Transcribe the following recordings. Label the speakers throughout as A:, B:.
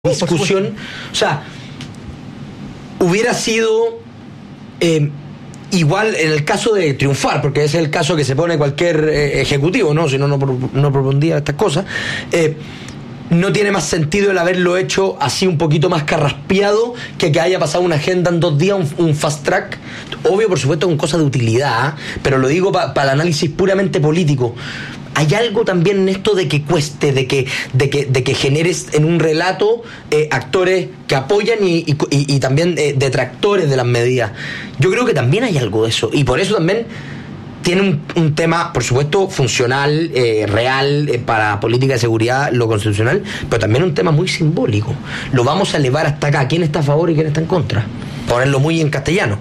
A: discusión, o sea, hubiera sido igual en el caso de triunfar, porque ese es el caso que se pone cualquier ejecutivo, ¿no? Si no propondría estas cosas. No tiene más sentido el haberlo hecho así un poquito más carraspeado que haya pasado una agenda en 2 días, un fast track. Obvio, por supuesto, con cosas de utilidad, pero lo digo para el análisis puramente político. Hay algo también en esto de que cueste, de que generes en un relato actores que apoyan y también detractores de las medidas. Yo creo que también hay algo de eso, y por eso también tiene un tema, por supuesto, funcional, real, para política de seguridad, lo constitucional, pero también un tema muy simbólico. Lo vamos a elevar hasta acá. ¿Quién está a favor y quién está en contra? Ponerlo muy en castellano.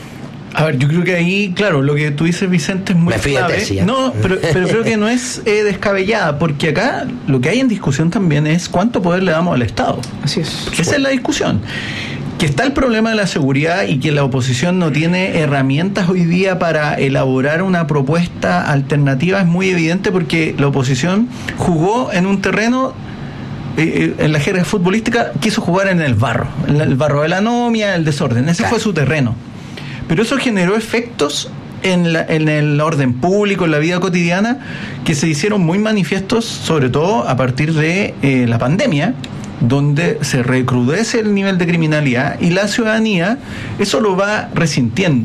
B: A ver, yo creo que ahí, claro, lo que tú dices, Vicente, es muy clave. No, pero creo que no es descabellada, porque acá lo que hay en discusión también es cuánto poder le damos al Estado.
C: Así es.
B: Esa es la discusión. Que está el problema de la seguridad y que la oposición no tiene herramientas hoy día para elaborar una propuesta alternativa es muy evidente, porque la oposición jugó en un terreno, en la jerga futbolística, quiso jugar en el barro de la anomia, el desorden. Ese fue su terreno. Pero eso generó efectos en el orden público, en la vida cotidiana, que se hicieron muy manifiestos, sobre todo a partir de la pandemia, donde se recrudece el nivel de criminalidad y la ciudadanía eso lo va resintiendo.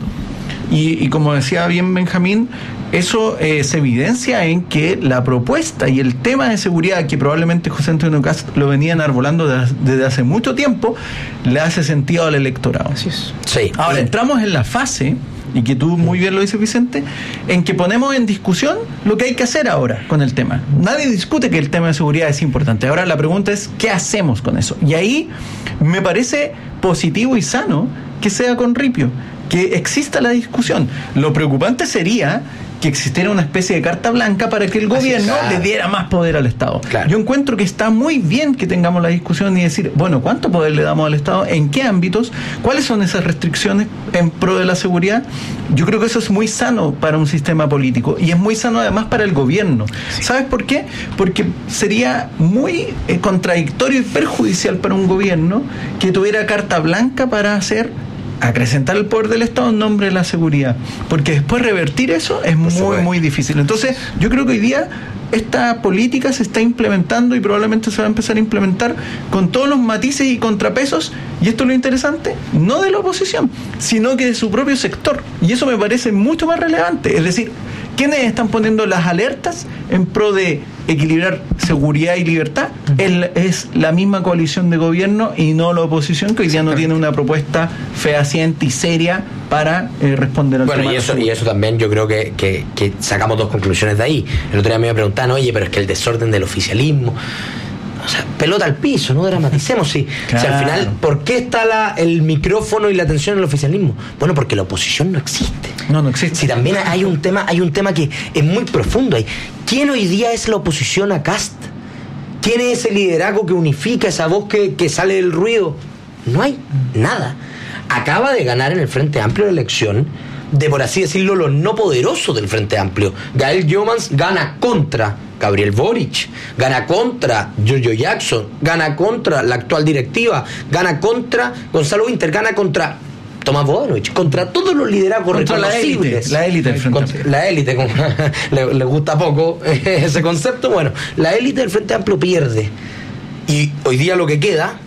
B: Y como decía bien Benjamín, eso se evidencia en que la propuesta y el tema de seguridad, que probablemente José Antonio Kast lo venía enarbolando desde hace mucho tiempo, le hace sentido al electorado.
C: Así es.
A: Sí.
B: Ahora entramos en la fase, y que tú muy bien lo dices, Vicente, en que ponemos en discusión lo que hay que hacer ahora con el tema. Nadie discute que el tema de seguridad es importante. Ahora la pregunta es, ¿qué hacemos con eso? Y ahí me parece positivo y sano que sea con ripio, que exista la discusión. Lo preocupante sería que existiera una especie de carta blanca para que el gobierno le diera más poder al Estado. Claro. Yo encuentro que está muy bien que tengamos la discusión y decir, bueno, ¿cuánto poder le damos al Estado? ¿En qué ámbitos? ¿Cuáles son esas restricciones en pro de la seguridad? Yo creo que eso es muy sano para un sistema político, y es muy sano además para el gobierno. Sí. ¿Sabes por qué? Porque sería muy contradictorio y perjudicial para un gobierno que tuviera carta blanca para acrecentar el poder del Estado en nombre de la seguridad, porque después revertir eso es muy difícil. Entonces yo creo que hoy día esta política se está implementando y probablemente se va a empezar a implementar con todos los matices y contrapesos, y esto es lo interesante, no de la oposición, sino que de su propio sector, y eso me parece mucho más relevante. Es decir, ¿quiénes están poniendo las alertas en pro de equilibrar seguridad y libertad? Es la misma coalición de gobierno y no la oposición, que hoy día no tiene una propuesta fehaciente y seria para responder al tema.
A: Bueno, y eso también yo creo que sacamos 2 conclusiones de ahí. El otro día me preguntaban, oye, pero es que el desorden del oficialismo... O sea, pelota al piso, no dramaticemos. Sí. Claro. O sea, al final, ¿por qué está el micrófono y la atención en el oficialismo? Bueno, porque la oposición no existe.
B: No existe.
A: Si también hay un tema que es muy profundo ahí. ¿Quién hoy día es la oposición a Kast? ¿Quién es ese liderazgo que unifica, esa voz que sale del ruido? No hay nada. Acaba de ganar en el Frente Amplio la elección de, por así decirlo, los no poderosos del Frente Amplio. Gael Jomans gana contra Gabriel Boric, gana contra Giorgio Jackson, gana contra la actual directiva, gana contra Gonzalo Winter, gana contra Tomás Bodanovich, contra todos los liderazgos reconocibles.
B: La élite del Frente Amplio.
A: La élite, le gusta poco ese concepto. Bueno, la élite del Frente Amplio pierde. Y hoy día lo que queda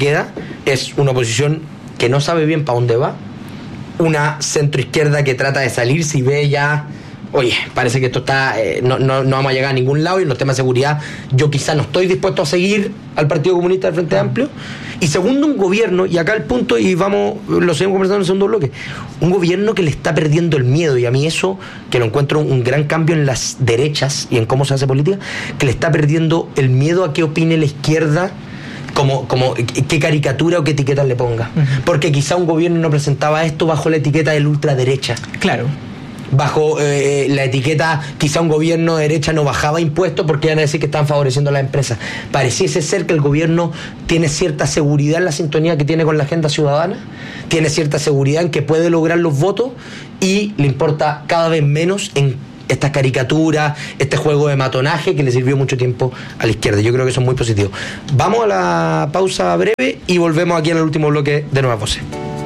A: es una oposición que no sabe bien para dónde va, una centroizquierda que trata de salirse y ve ya, oye, parece que esto está no vamos a llegar a ningún lado, y en los temas de seguridad yo quizá no estoy dispuesto a seguir al Partido Comunista del Frente Amplio. Y segundo, un gobierno, y acá el punto, y lo seguimos conversando en el segundo bloque, un gobierno que le está perdiendo el miedo, y a mí eso, que lo encuentro un gran cambio en las derechas y en cómo se hace política, que le está perdiendo el miedo a qué opine la izquierda, como qué caricatura o qué etiqueta le ponga. Porque quizá un gobierno no presentaba esto bajo la etiqueta del ultraderecha.
B: Claro.
A: Bajo la etiqueta, quizá un gobierno de derecha no bajaba impuestos porque iban a decir que estaban favoreciendo a las empresas. Pareciese ser que el gobierno tiene cierta seguridad en la sintonía que tiene con la agenda ciudadana, tiene cierta seguridad en que puede lograr los votos, y le importa cada vez menos en estas caricaturas, este juego de matonaje que le sirvió mucho tiempo a la izquierda. Yo creo que eso es muy positivo. Vamos a la pausa breve y volvemos aquí en el último bloque de Nuevas Voces.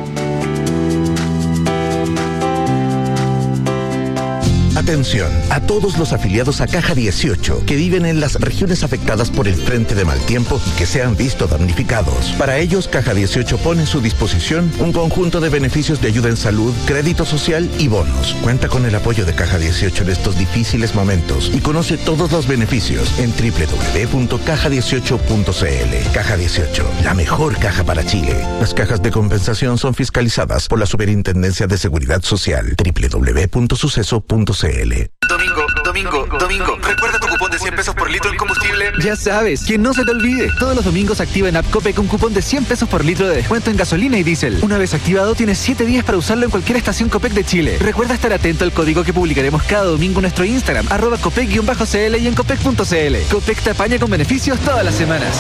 C: Atención a todos los afiliados a Caja 18 que viven en las regiones afectadas por el frente de mal tiempo y que se han visto damnificados. Para ellos, Caja 18 pone a su disposición un conjunto de beneficios de ayuda en salud, crédito social y bonos. Cuenta con el apoyo de Caja 18 en estos difíciles momentos y conoce todos los beneficios en www.caja18.cl. Caja 18, la mejor caja para Chile. Las cajas de compensación son fiscalizadas por la Superintendencia de Seguridad Social. www.suceso.cl.
D: Domingo, ¿recuerda tu cupón de 100 pesos por litro en combustible?
E: Ya sabes, que no se te olvide. Todos los domingos activa en App Copec un cupón de 100 pesos por litro de descuento en gasolina y diésel. Una vez activado, tienes 7 días para usarlo en cualquier estación Copec de Chile. Recuerda estar atento al código que publicaremos cada domingo en nuestro Instagram, @Copec_CL y en Copec.cl. Copec te apaña con beneficios todas las semanas.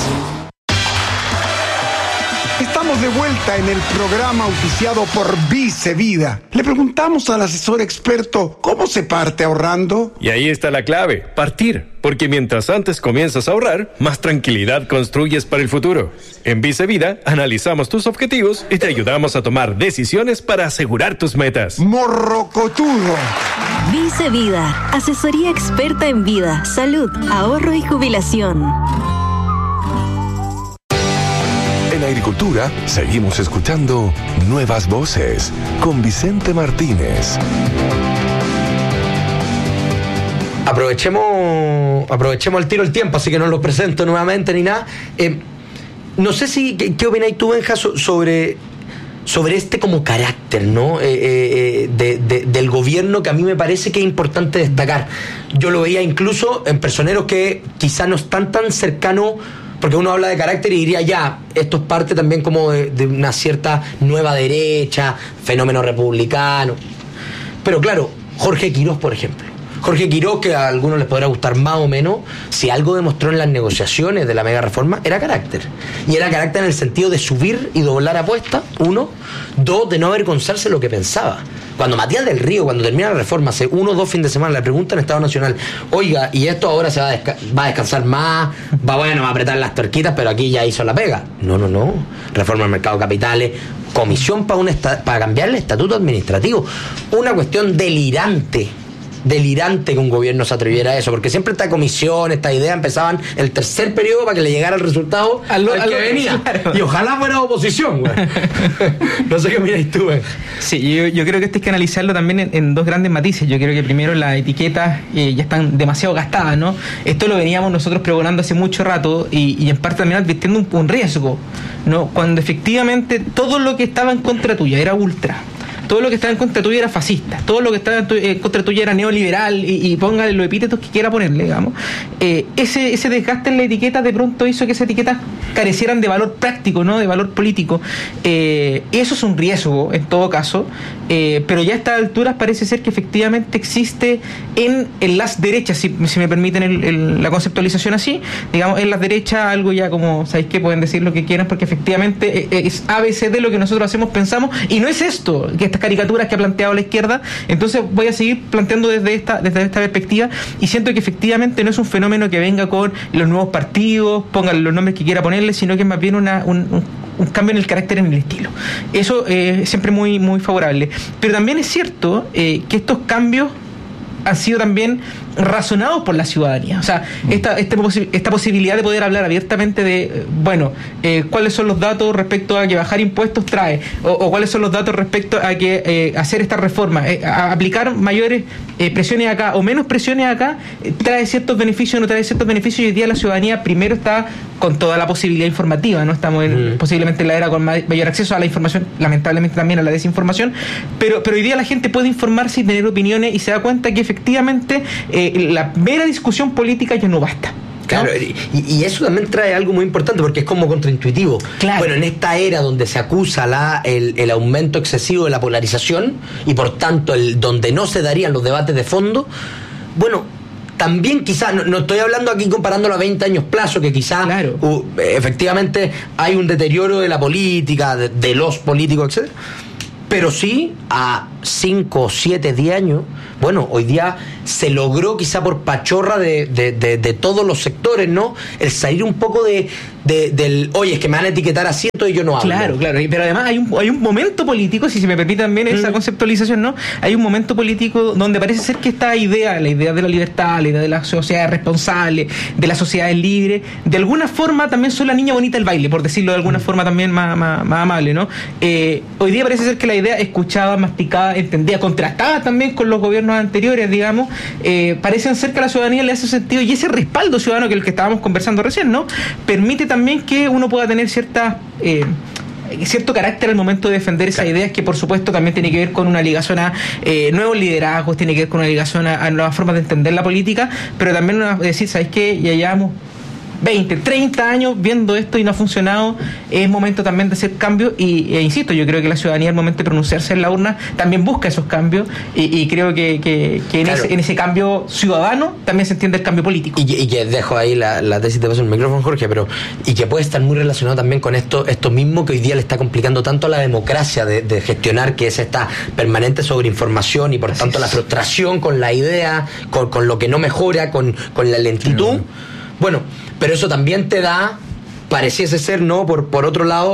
F: Estamos de vuelta en el programa auspiciado por Vice Vida. Le preguntamos al asesor experto cómo se parte ahorrando.
G: Y ahí está la clave, partir. Porque mientras antes comienzas a ahorrar, más tranquilidad construyes para el futuro. En Vice Vida analizamos tus objetivos y te ayudamos a tomar decisiones para asegurar tus metas.
F: Morrocotudo.
H: Vice Vida, asesoría experta en vida, salud, ahorro y jubilación.
I: En Agricultura, seguimos escuchando Nuevas Voces con Vicente Martínez.
A: Aprovechemos al tiro el tiempo, así que no lo presento nuevamente ni nada. No sé si, ¿qué opináis tú, Benja, sobre este como carácter, ¿no? Del gobierno, que a mí me parece que es importante destacar. Yo lo veía incluso en personeros que quizás no están tan cercanos, porque uno habla de carácter y diría, ya, esto es parte también como de una cierta nueva derecha, fenómeno republicano. Pero claro, Jorge Quirós, por ejemplo. Jorge Quirós, que a algunos les podrá gustar más o menos, si algo demostró en las negociaciones de la mega reforma, era carácter. Y era carácter en el sentido de subir y doblar apuestas, 1. 2, de no avergonzarse lo que pensaba. Cuando Matías del Río, cuando termina la reforma, hace 1 o 2 fines de semana, le pregunta en Estado Nacional, oiga, y esto ahora se va a descansar más, va a apretar las tuerquitas, pero aquí ya hizo la pega. No. Reforma del mercado de capitales, comisión para cambiar el estatuto administrativo. Una cuestión delirante que un gobierno se atreviera a eso, porque siempre esta comisión, esta idea empezaban el tercer periodo para que le llegara el resultado al que venía. Claro. Y ojalá fuera oposición, güey. No sé qué opinas tú, güey.
J: Sí, yo creo que esto hay que analizarlo también en dos grandes matices. Yo creo que primero las etiquetas ya están demasiado gastadas, ¿no? Esto lo veníamos nosotros pregonando hace mucho rato y en parte también advirtiendo un riesgo, ¿no? Cuando efectivamente todo lo que estaba en contra tuya era ultra. Todo lo que estaba en contra tuya era fascista, todo lo que estaba en contra tuya era neoliberal y póngale los epítetos que quiera ponerle, digamos. Ese desgaste en la etiqueta de pronto hizo que esas etiquetas carecieran de valor práctico, ¿no? De valor político. Eso es un riesgo, en todo caso, pero ya a estas alturas parece ser que efectivamente existe en las derechas, si me permiten la conceptualización así, digamos, en las derechas algo ya como, ¿sabéis qué? Pueden decir lo que quieran porque efectivamente es ABCD lo que nosotros hacemos, pensamos, y no es esto, que estas caricaturas que ha planteado la izquierda. Entonces voy a seguir planteando desde esta perspectiva y siento que efectivamente no es un fenómeno que venga con los nuevos partidos, pongan los nombres que quiera ponerle, sino que es más bien un cambio en el carácter, en el estilo. Eso es siempre muy, muy favorable. Pero también es cierto que estos cambios han sido también razonados por la ciudadanía. O sea, esta posibilidad de poder hablar abiertamente de, cuáles son los datos respecto a que bajar impuestos trae, o cuáles son los datos respecto a que hacer esta reforma, a aplicar mayores presiones acá o menos presiones acá, trae ciertos beneficios o no trae ciertos beneficios. Y hoy día la ciudadanía primero está con toda la posibilidad informativa, ¿no? Estamos posiblemente en la era con mayor acceso a la información, lamentablemente también a la desinformación, pero hoy día la gente puede informarse y tener opiniones y se da cuenta que efectivamente la mera discusión política ya no basta.
A: Claro, y eso también trae algo muy importante porque es como contraintuitivo. Claro. Bueno, en esta era donde se acusa el aumento excesivo de la polarización y por tanto donde no se darían los debates de fondo, bueno, también quizás, no estoy hablando aquí comparándolo a 20 años plazo, que quizás efectivamente hay un deterioro de la política, de los políticos, etc. Pero sí, a 5, 7, 10 años, bueno, hoy día se logró quizá por pachorra de todos los sectores, ¿no? El salir un poco del, oye, es que me van a etiquetar así, entonces yo no hablo.
J: Claro, pero además hay un momento político, si se me permite también esa conceptualización, ¿no? Hay un momento político donde parece ser que esta idea, la idea de la libertad, la idea de la sociedad responsable, de la sociedad libre, de alguna forma también son la niña bonita del baile, por decirlo de alguna forma también más amable, ¿no? Hoy día parece ser que la idea escuchada, masticada, entendida, contrastada también con los gobiernos anteriores, digamos, parecen ser que a la ciudadanía le hace sentido, y ese respaldo ciudadano que el que estábamos conversando recién, ¿no? Permite también que uno pueda tener cierto carácter al momento de defender esas ideas, que por supuesto también tiene que ver con una ligación a nuevos liderazgos, tiene que ver con una ligación a nuevas formas de entender la política, pero también decir, ¿sabes qué? Ya llevamos 20, 30 años viendo esto y no ha funcionado, es momento también de hacer cambios e insisto, yo creo que la ciudadanía al momento de pronunciarse en la urna también busca esos cambios y creo que en ese cambio ciudadano también se entiende el cambio político.
A: Y que dejo ahí la tesis, te paso el micrófono, Jorge, pero y que puede estar muy relacionado también con esto mismo que hoy día le está complicando tanto a la democracia de gestionar, que es esta permanente sobreinformación y por tanto la frustración con la idea, con lo que no mejora, con la lentitud. Sí. Bueno, pero eso también te da, pareciese ser, ¿no? Por otro lado,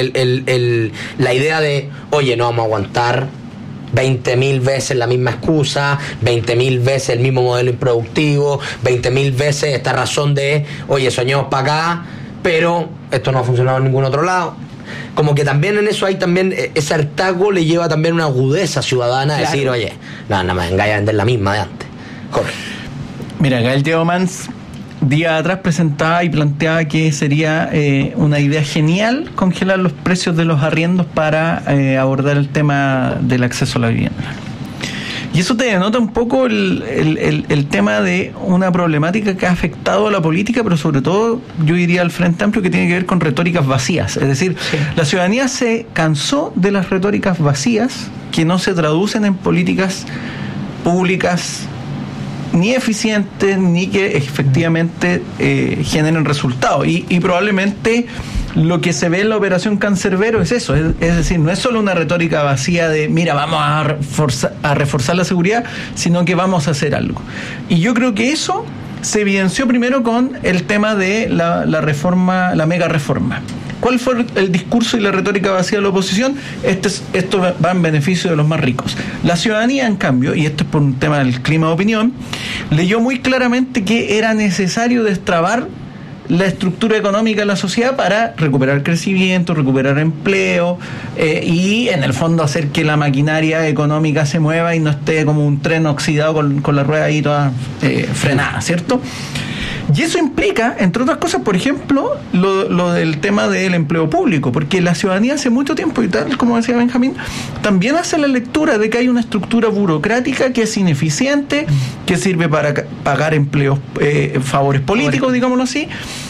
A: la idea de, oye, no vamos a aguantar 20.000 veces la misma excusa, 20.000 veces el mismo modelo improductivo, 20.000 veces esta razón de, oye, soñamos para acá, pero esto no ha funcionado en ningún otro lado. Como que también en eso hay también, ese hartazgo le lleva también una agudeza ciudadana a decir, oye, no me vengáis a vender la misma de antes. Jorge.
B: Mira, Gael Diomans días atrás presentaba y planteaba que sería una idea genial congelar los precios de los arriendos para abordar el tema del acceso a la vivienda. Y eso te denota un poco el tema de una problemática que ha afectado a la política, pero sobre todo, yo diría, al Frente Amplio, que tiene que ver con retóricas vacías. Es decir, la ciudadanía se cansó de las retóricas vacías que no se traducen en políticas públicas ni eficientes, ni que efectivamente generen resultados. Y probablemente lo que se ve en la operación Cancerbero es eso, es decir, no es solo una retórica vacía de, mira, vamos a reforzar la seguridad, sino que vamos a hacer algo. Y yo creo que eso se evidenció primero con el tema de la reforma, la mega reforma. ¿Cuál fue el discurso y la retórica vacía de la oposición? Esto va en beneficio de los más ricos. La ciudadanía, en cambio, y esto es por un tema del clima de opinión, leyó muy claramente que era necesario destrabar la estructura económica de la sociedad para recuperar crecimiento, recuperar empleo y en el fondo hacer que la maquinaria económica se mueva y no esté como un tren oxidado con la rueda ahí toda frenada, ¿cierto? Y eso implica, entre otras cosas, por ejemplo, lo del tema del empleo público, porque la ciudadanía hace mucho tiempo, y tal como decía Benjamín, también hace la lectura de que hay una estructura burocrática que es ineficiente, que sirve para pagar empleos, favores políticos, digámoslo así,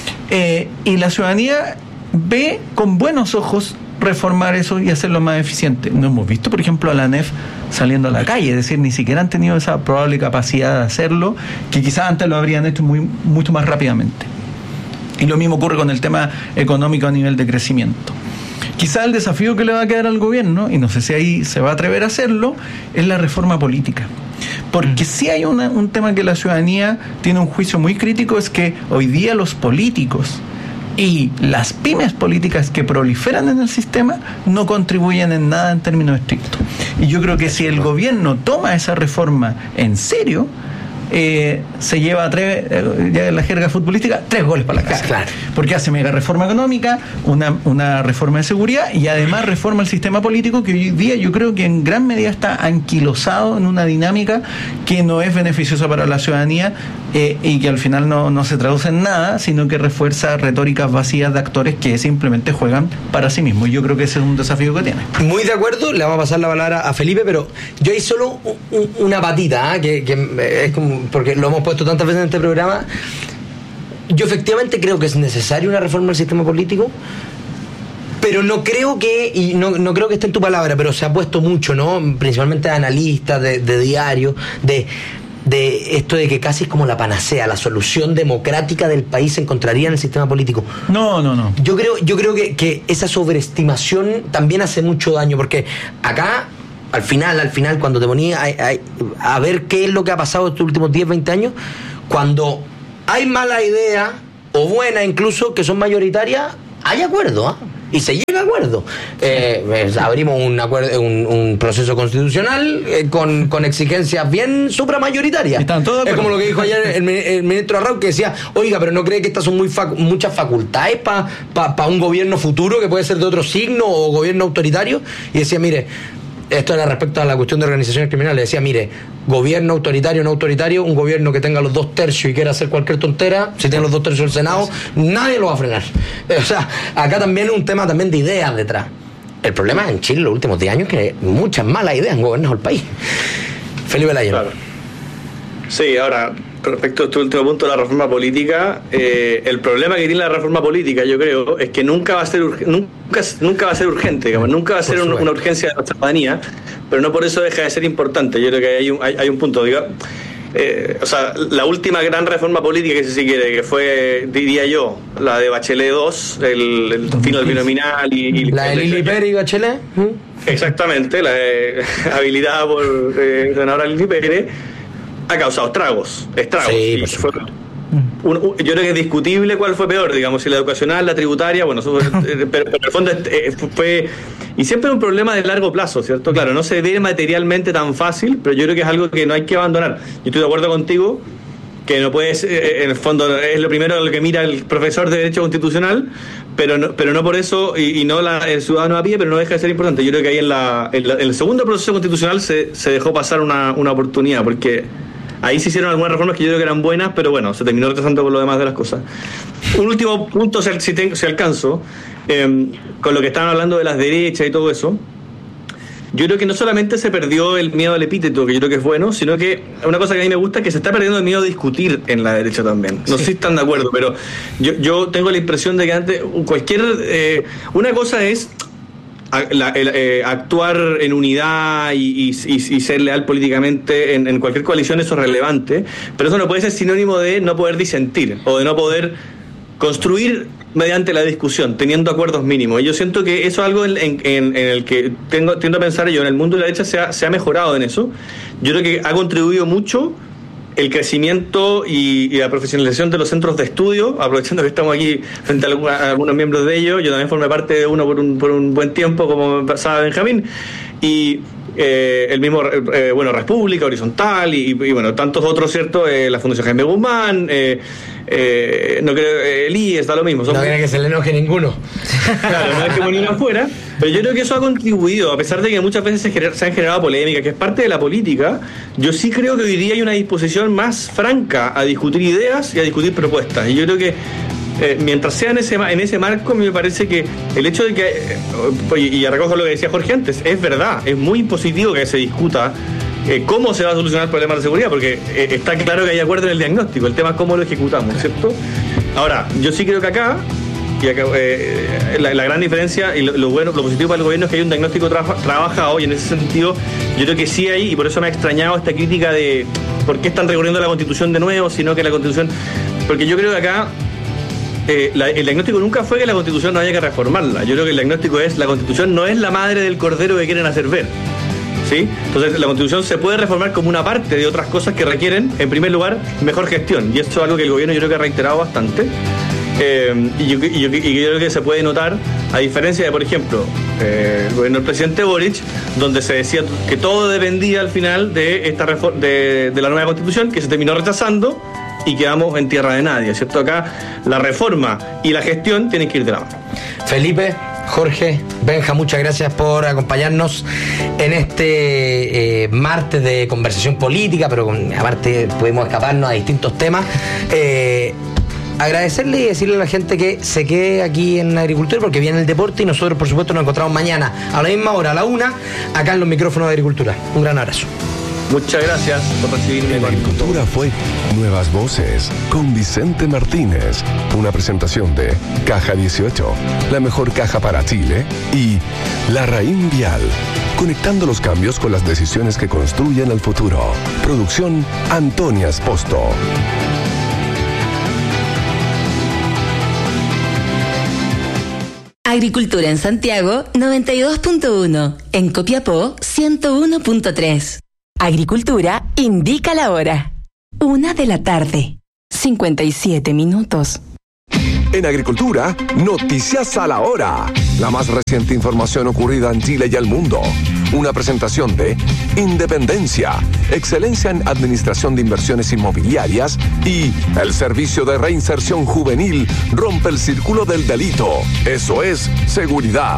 B: y la ciudadanía ve con buenos ojos reformar eso y hacerlo más eficiente. No hemos visto, por ejemplo, a la ANEF saliendo a la calle, es decir, ni siquiera han tenido esa probable capacidad de hacerlo, que quizás antes lo habrían hecho mucho más rápidamente. Y lo mismo ocurre con el tema económico a nivel de crecimiento. Quizás el desafío que le va a quedar al gobierno, y no sé si ahí se va a atrever a hacerlo, es la reforma política. Porque sí hay un tema que la ciudadanía tiene un juicio muy crítico, es que hoy día los políticos y las pymes políticas que proliferan en el sistema no contribuyen en nada en términos estrictos. Y yo creo que si el gobierno toma esa reforma en serio, se lleva ya en la jerga futbolística 3 goles para la casa. Claro. Porque hace mega reforma económica, una reforma de seguridad y además reforma el sistema político, que hoy día yo creo que en gran medida está anquilosado en una dinámica que no es beneficiosa para la ciudadanía y que al final no se traduce en nada, sino que refuerza retóricas vacías de actores que simplemente juegan para sí mismos. Yo creo que ese es un desafío que tiene.
A: Muy de acuerdo, le vamos a pasar la palabra a Felipe, pero yo hay solo una patita, que es como, porque lo hemos puesto tantas veces en este programa. Yo efectivamente creo que es necesaria una reforma del sistema político, pero no creo que, y no creo que esté en tu palabra, pero se ha puesto mucho, ¿no? Principalmente de analistas, de diarios, de de esto de que casi es como la panacea, la solución democrática del país se encontraría en el sistema político.
B: No.
A: Yo creo que esa sobreestimación también hace mucho daño, porque acá, al final, cuando te ponías a ver qué es lo que ha pasado estos últimos 10, 20 años, cuando hay mala idea, o buena incluso, que son mayoritarias, hay acuerdo, y se llega a acuerdo. Abrimos un proceso constitucional con exigencias bien supramayoritarias. Es como lo que dijo ayer el ministro Arrau, que decía, oiga, pero ¿no cree que estas son muchas facultades para un gobierno futuro que puede ser de otro signo o gobierno autoritario? Y decía, mire, esto era respecto a la cuestión de organizaciones criminales, decía, mire, gobierno autoritario, no autoritario, un gobierno que tenga los 2/3 y quiera hacer cualquier tontera, si tiene los 2/3 del Senado, nadie lo va a frenar. O sea, acá también es un tema también de ideas detrás. El problema en Chile en los últimos 10 años es que muchas malas ideas han gobernado el país. Felipe Layen. Claro.
K: Sí, ahora, respecto a este último punto de la reforma política, el problema que tiene la reforma política, yo creo, es que nunca va a ser urgente, digamos, nunca va a ser una urgencia de la ciudadanía, pero no por eso deja de ser importante. Yo creo que hay un punto, digamos, o sea, la última gran reforma política, que si quiere, que fue, diría yo, la de Bachelet 2, el fin del binominal y
A: la de Lili Pérez y Bachelet.
K: Exactamente, la habilitada por senadora Lili Pérez, ha causado estragos.
A: Sí,
K: yo creo que es discutible cuál fue peor, digamos, si la educacional, la tributaria, bueno, pero en el fondo fue, y siempre es un problema de largo plazo, ¿cierto? Claro, no se ve materialmente tan fácil, pero yo creo que es algo que no hay que abandonar. Yo estoy de acuerdo contigo que no puedes, en el fondo es lo primero lo que mira el profesor de Derecho Constitucional, pero no por eso, y no el ciudadano a pie, pero no deja de ser importante. Yo creo que ahí en el segundo proceso constitucional se dejó pasar una oportunidad, porque ahí se hicieron algunas reformas que yo creo que eran buenas, pero bueno, se terminó retrasando por lo demás de las cosas. Un último punto, si alcanzo, con lo que estaban hablando de las derechas y todo eso. Yo creo que no solamente se perdió el miedo al epíteto, que yo creo que es bueno, sino que una cosa que a mí me gusta es que se está perdiendo el miedo a discutir en la derecha también. No sé si están de acuerdo, pero yo tengo la impresión de que antes una cosa es actuar en unidad y ser leal políticamente en cualquier coalición, eso es relevante, pero eso no puede ser sinónimo de no poder disentir o de no poder construir mediante la discusión, teniendo acuerdos mínimos. Y yo siento que eso es algo en el que tiendo a pensar yo, en el mundo de la derecha se ha mejorado en eso. Yo creo que ha contribuido mucho el crecimiento y la profesionalización de los centros de estudio, aprovechando que estamos aquí frente a algunos miembros de ellos. Yo también formé parte de uno por un buen tiempo, como pasaba Benjamín, y el mismo, República, Horizontal, y bueno, tantos otros, ¿cierto? La Fundación Jaime Guzmán, no creo, el IES, da lo mismo.
A: No creo que se le enoje ninguno.
K: Claro, no dejemos ni uno afuera, pero yo creo que eso ha contribuido, a pesar de que muchas veces se han generado polémicas, que es parte de la política. Yo sí creo que hoy día hay una disposición más franca a discutir ideas y a discutir propuestas, y yo creo que mientras sea en ese marco, a mí me parece que el hecho de que, y recojo lo que decía Jorge antes, es verdad, es muy positivo que se discuta cómo se va a solucionar el problema de seguridad, porque está claro que hay acuerdo en el diagnóstico, el tema es cómo lo ejecutamos, ¿cierto? Ahora, yo sí creo que acá la gran diferencia y lo positivo para el gobierno es que hay un diagnóstico trabajado, y en ese sentido yo creo que sí hay, y por eso me ha extrañado esta crítica de por qué están recurriendo a la Constitución de nuevo, sino que la Constitución, porque yo creo que acá el diagnóstico nunca fue que la Constitución no haya que reformarla. Yo creo que el diagnóstico es: la Constitución no es la madre del cordero que quieren hacer ver, ¿sí? Entonces la Constitución se puede reformar como una parte de otras cosas que requieren, en primer lugar, mejor gestión, y esto es algo que el gobierno yo creo que ha reiterado bastante, y yo creo que se puede notar, a diferencia de, por ejemplo, el gobierno del presidente Boric, donde se decía que todo dependía al final de esta de la nueva Constitución, que se terminó rechazando y quedamos en tierra de nadie, ¿cierto? Acá la reforma y la gestión tienen que ir de la mano.
A: Felipe, Jorge, Benja, muchas gracias por acompañarnos en este martes de conversación política, pero aparte podemos escaparnos a distintos temas. Agradecerle y decirle a la gente que se quede aquí en Agricultura, porque viene el deporte, y nosotros por supuesto nos encontramos mañana a la misma hora, a la 1, acá en los micrófonos de Agricultura. Un gran abrazo.
K: Muchas gracias por recibirme.
I: La Agricultura fue Nuevas Voces con Vicente Martínez, una presentación de Caja 18, la mejor caja para Chile, y La Raín Vial, conectando los cambios con las decisiones que construyen el futuro. Producción Antonia Esposto.
L: Agricultura en Santiago 92.1, en Copiapó 101.3. Agricultura indica la hora. 1:00 p.m. 57 minutos.
I: En Agricultura, noticias a la hora. La más reciente información ocurrida en Chile y el mundo. Una presentación de Independencia, excelencia en administración de inversiones inmobiliarias y el servicio de reinserción juvenil rompe el círculo del delito. Eso es seguridad.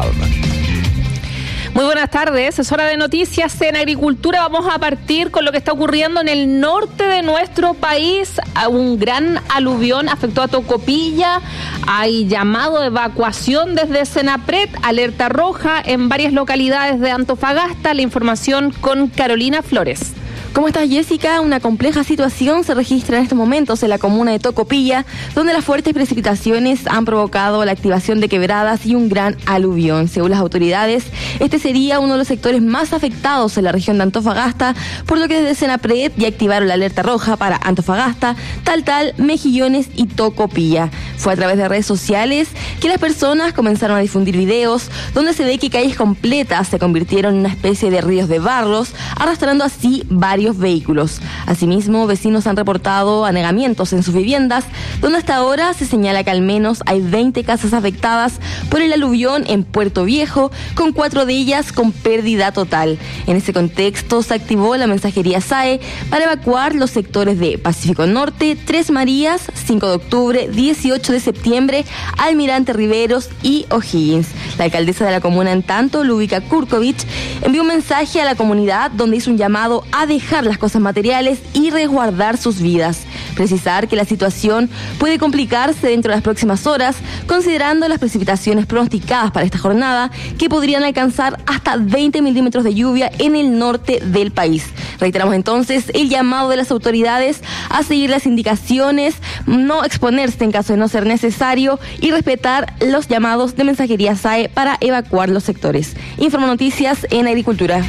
M: Muy buenas tardes, es hora de noticias en Agricultura. Vamos a partir con lo que está ocurriendo en el norte de nuestro país. Un gran aluvión afectó a Tocopilla. Hay llamado de evacuación desde Senapred, alerta roja en varias localidades de Antofagasta. La información con Carolina Flores.
N: ¿Cómo estás, Jessica? Una compleja situación se registra en estos momentos en la comuna de Tocopilla, donde las fuertes precipitaciones han provocado la activación de quebradas y un gran aluvión. Según las autoridades, este sería uno de los sectores más afectados en la región de Antofagasta, por lo que desde Senapred ya activaron la alerta roja para Antofagasta, Taltal, Mejillones y Tocopilla. Fue a través de redes sociales que las personas comenzaron a difundir videos donde se ve que calles completas se convirtieron en una especie de ríos de barros, arrastrando así varios vehículos. Asimismo, vecinos han reportado anegamientos en sus viviendas, donde hasta ahora se señala que al menos hay 20 casas afectadas por el aluvión en Puerto Viejo, con 4 de ellas con pérdida total. En ese contexto, se activó la mensajería SAE para evacuar los sectores de Pacífico Norte, Tres Marías, 5 de octubre, 18 de septiembre, Almirante Riveros y O'Higgins. La alcaldesa de la comuna, en tanto, Lúbica Kurkovich, envió un mensaje a la comunidad donde hizo un llamado a dejar las cosas materiales y resguardar sus vidas. Precisar que la situación puede complicarse dentro de las próximas horas, considerando las precipitaciones pronosticadas para esta jornada, que podrían alcanzar hasta 20 milímetros de lluvia en el norte del país. Reiteramos entonces el llamado de las autoridades a seguir las indicaciones, no exponerse en caso de no ser necesario y respetar los llamados de mensajería SAE para evacuar los sectores. Informa Noticias en Agricultura.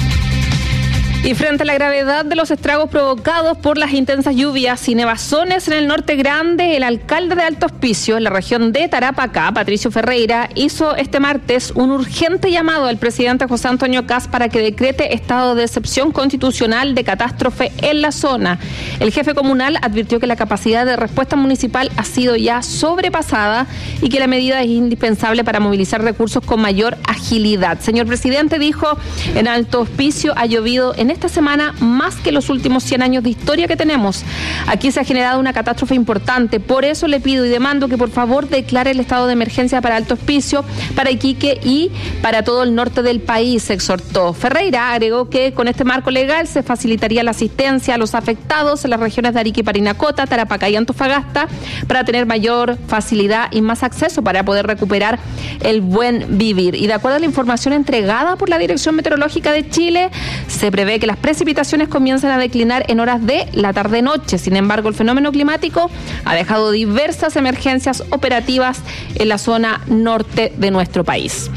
M: Y frente a la gravedad de los estragos provocados por las intensas lluvias y nevazones en el norte grande, el alcalde de Alto Hospicio, en la región de Tarapacá, Patricio Ferreira, hizo este martes un urgente llamado al presidente José Antonio Kast para que decrete estado de excepción constitucional de catástrofe en la zona. El jefe comunal advirtió que la capacidad de respuesta municipal ha sido ya sobrepasada y que la medida es indispensable para movilizar recursos con mayor agilidad. Señor presidente, dijo, en Alto Hospicio ha llovido en esta semana más que los últimos 100 años de historia que tenemos. Aquí se ha generado una catástrofe importante. Por eso le pido y demando que por favor declare el estado de emergencia para Alto Hospicio, para Iquique y para todo el norte del país, exhortó. Ferreira agregó que con este marco legal se facilitaría la asistencia a los afectados en las regiones de Arica y Parinacota, Tarapacá y Antofagasta, para tener mayor facilidad y más acceso para poder recuperar el buen vivir. Y de acuerdo a la información entregada por la Dirección Meteorológica de Chile, se prevé que las precipitaciones comienzan a declinar en horas de la tarde-noche. Sin embargo, el fenómeno climático ha dejado diversas emergencias operativas en la zona norte de nuestro país.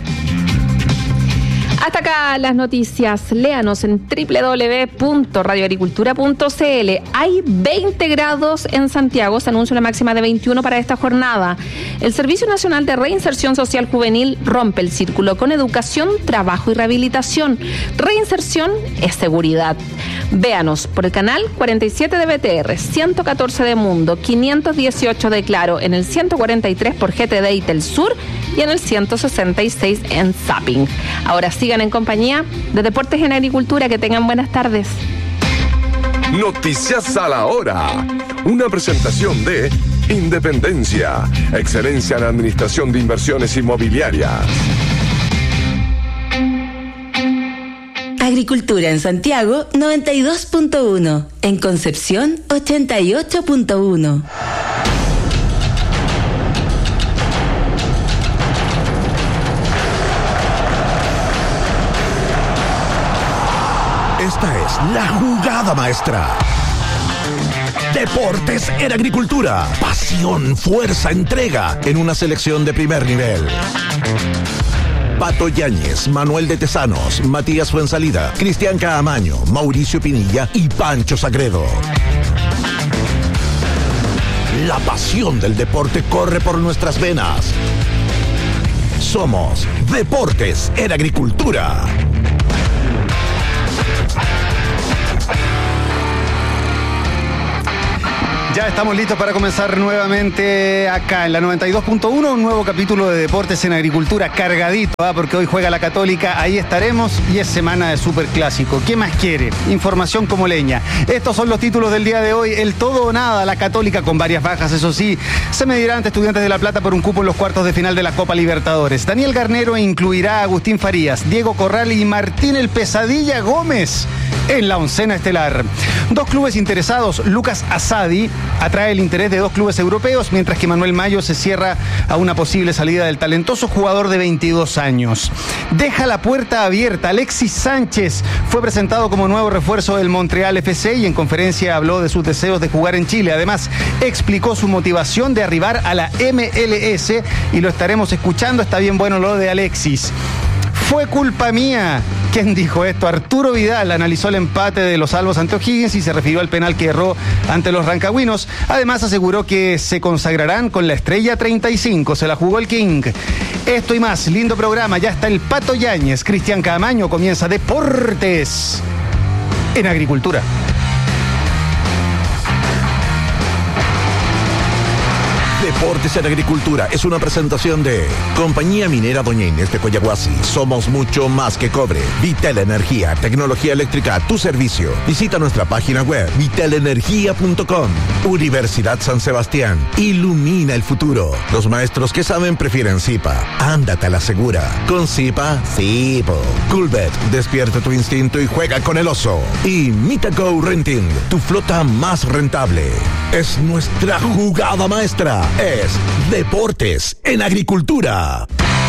M: Hasta acá las noticias. Léanos en www.radioagricultura.cl. Hay 20 grados en Santiago. Se anuncia una máxima de 21 para esta jornada. El Servicio Nacional de Reinserción Social Juvenil rompe el círculo con educación, trabajo y rehabilitación. Reinserción es seguridad. Véanos por el canal 47 de BTR, 114 de Mundo, 518 de Claro, en el 143 por GTD y Telsur y en el 166 en Zapping. Ahora sigan en compañía de Deportes en Agricultura. Que tengan buenas tardes.
I: Noticias a la hora. Una presentación de Independencia, excelencia en administración de inversiones inmobiliarias.
L: Agricultura en Santiago 92.1, en Concepción 88.1.
C: Esta es la jugada maestra. Deportes en Agricultura. Pasión, fuerza, entrega en una selección de primer nivel. Pato Yáñez, Manuel de Tesanos, Matías Fuensalida, Cristian Caamaño, Mauricio Pinilla y Pancho Sagredo. La pasión del deporte corre por nuestras venas. Somos Deportes en Agricultura.
O: Ya estamos listos para comenzar nuevamente acá en la 92.1, un nuevo capítulo de Deportes en Agricultura, cargadito, porque hoy juega la Católica, ahí estaremos y es semana de Superclásico. ¿Qué más quiere? Información como leña. Estos son los títulos del día de hoy, el todo o nada, la Católica con varias bajas, eso sí, se medirá ante Estudiantes de La Plata por un cupo en los cuartos de final de la Copa Libertadores. Daniel Garnero incluirá a Agustín Farías, Diego Corral y Martín el Pesadilla Gómez en la oncena estelar. Dos clubes interesados, Lucas Asadi atrae el interés de dos clubes europeos, mientras que Manuel Mayo se cierra a una posible salida del talentoso jugador de 22 años. Deja la puerta abierta. Alexis Sánchez fue presentado como nuevo refuerzo del Montreal FC y en conferencia habló de sus deseos de jugar en Chile. Además, explicó su motivación de arribar a la MLS y lo estaremos escuchando. Está bien bueno lo de Alexis. Fue culpa mía. ¿Quién dijo esto? Arturo Vidal analizó el empate de los Albos ante O'Higgins y se refirió al penal que erró ante los rancagüinos. Además aseguró que se consagrarán con la estrella 35. Se la jugó el King. Esto y más, lindo programa. Ya está el Pato Yáñez. Cristian Caamaño comienza Deportes en Agricultura.
C: Deportes en Agricultura es una presentación de Compañía Minera Doña Inés de Coyahuasi. Somos mucho más que cobre. Vital Energía, tecnología eléctrica a tu servicio. Visita nuestra página web vitalenergia.com. Universidad San Sebastián. Ilumina el futuro. Los maestros que saben prefieren Zipa. Ándate a la segura. Con Zipa, sí. Coolbet, despierta tu instinto y juega con el oso. Y Mitago Renting, tu flota más rentable. Es nuestra jugada maestra. Es Deportes en Agricultura.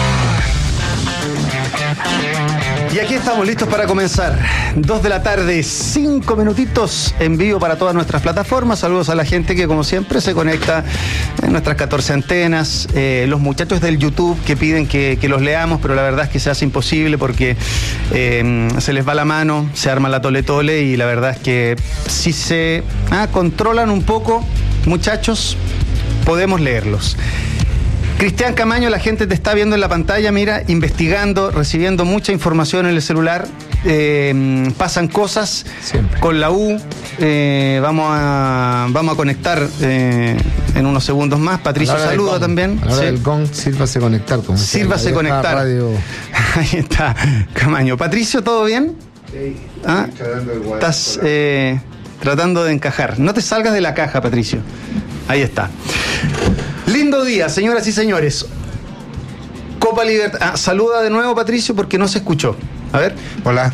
O: Y aquí estamos listos para comenzar. 2 de la tarde, 5 minutitos en vivo para todas nuestras plataformas. Saludos a la gente que como siempre se conecta en nuestras 14 antenas. Los muchachos del YouTube que piden que los leamos, pero la verdad es que se hace imposible porque se les va la mano, se arma la tole y la verdad es que si se controlan un poco, muchachos, podemos leerlos. Cristian Caamaño, la gente te está viendo en la pantalla, mira, investigando, recibiendo mucha información en el celular. Pasan cosas siempre con la U. Vamos a conectar en unos segundos más. Patricio saluda también.
P: A la hora del gong, sírvase conectar.
O: Sírvase conectar. Radio. Ahí está, Caamaño. Patricio, ¿todo bien?
P: Sí.
O: Estás tratando de encajar. No te salgas de la caja, Patricio. Ahí está. Lindo día, señoras y señores. Copa Libertad. Saluda de nuevo, Patricio, porque no se escuchó. A ver.
P: Hola.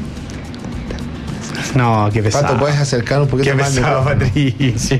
O: No, qué pesado.
P: Pato, ¿puedes acercar un poquito más?
O: Qué pesado, Patricio.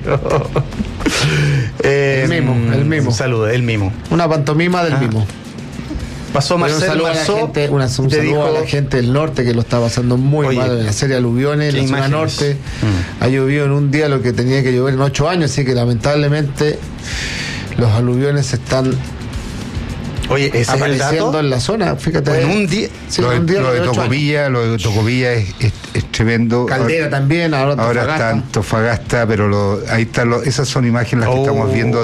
P: El mimo.
O: Un saludo, el mimo.
P: Una pantomima del mimo.
O: Pasó Marcelo Marzó.
P: Un saludo a la gente del norte que lo está pasando muy mal en la serie de aluviones. En la zona norte ha llovido en un día lo que tenía que llover en 8 años, así que lamentablemente los aluviones están apareciendo en la zona. Fíjate,
O: en un día.
P: Sí,
Q: lo de Tocopilla es tremendo.
P: Caldera también, ahora
Q: está Antofagasta, pero ahí están esas son imágenes las que estamos viendo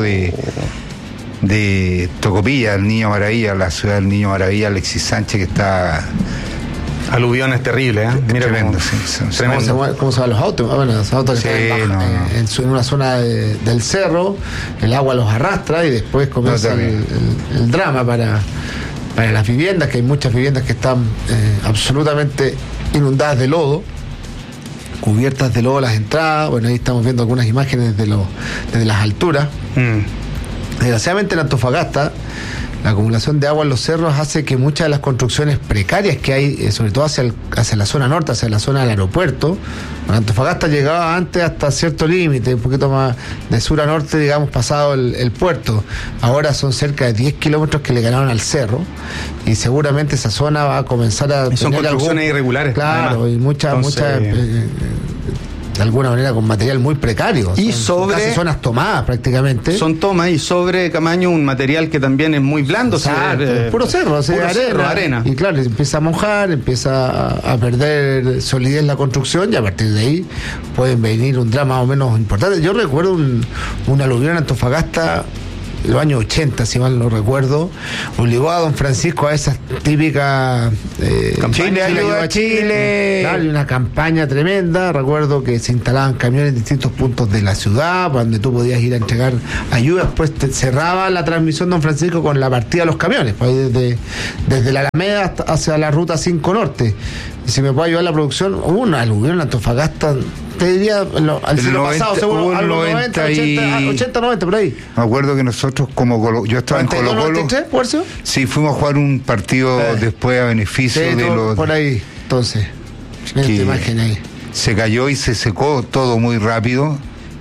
Q: de Tocopilla, el Niño Maravilla, la ciudad del Niño Maravilla, Alexis Sánchez, que está...
O: Aluviones terribles, ¿eh? Mira
Q: tremendo,
P: ¿Cómo se van los autos? Bueno, los autos que están en una zona del cerro, el agua los arrastra y después comienza el drama para las viviendas, que hay muchas viviendas que están absolutamente inundadas de lodo, cubiertas de lodo las entradas. Bueno, ahí estamos viendo algunas imágenes desde las alturas. Desgraciadamente en Antofagasta la acumulación de agua en los cerros hace que muchas de las construcciones precarias que hay, sobre todo hacia la zona norte, hacia la zona del aeropuerto, bueno, Antofagasta llegaba antes hasta cierto límite, un poquito más de sur a norte, digamos, pasado el puerto. Ahora son cerca de 10 kilómetros que le ganaron al cerro y seguramente esa zona va a comenzar a...
O: Son construcciones irregulares.
P: Claro, además. Y muchas de alguna manera con material muy precario.
O: Y
P: son casi zonas tomadas prácticamente.
O: Son tomas y sobre, Camaño, un material que también es muy blando.
P: Puro cerro, arena. Y claro, empieza a mojar, empieza a perder solidez la construcción y a partir de ahí pueden venir un drama más o menos importante. Yo recuerdo un aluvión en Antofagasta los años 80, si mal no recuerdo, obligó a don Francisco a esas típicas
O: Chile ayuda a Chile.
P: Claro, y una campaña tremenda. Recuerdo que se instalaban camiones en distintos puntos de la ciudad donde tú podías ir a entregar ayuda. Después cerraba la transmisión don Francisco con la partida de los camiones, pues desde la Alameda hacia la ruta 5 Norte. Y si me puede ayudar la producción, hubo una aluvión en Antofagasta, te diría al siglo pasado, seguro, a los 80, 90, por ahí.
Q: Me acuerdo que nosotros, yo estaba en Colo-Colo.
P: 93, ¿por eso?
Q: Sí, fuimos a jugar un partido después a beneficio de los...
P: Por ahí, entonces, esta imagen ahí.
Q: Se cayó y se secó todo muy rápido.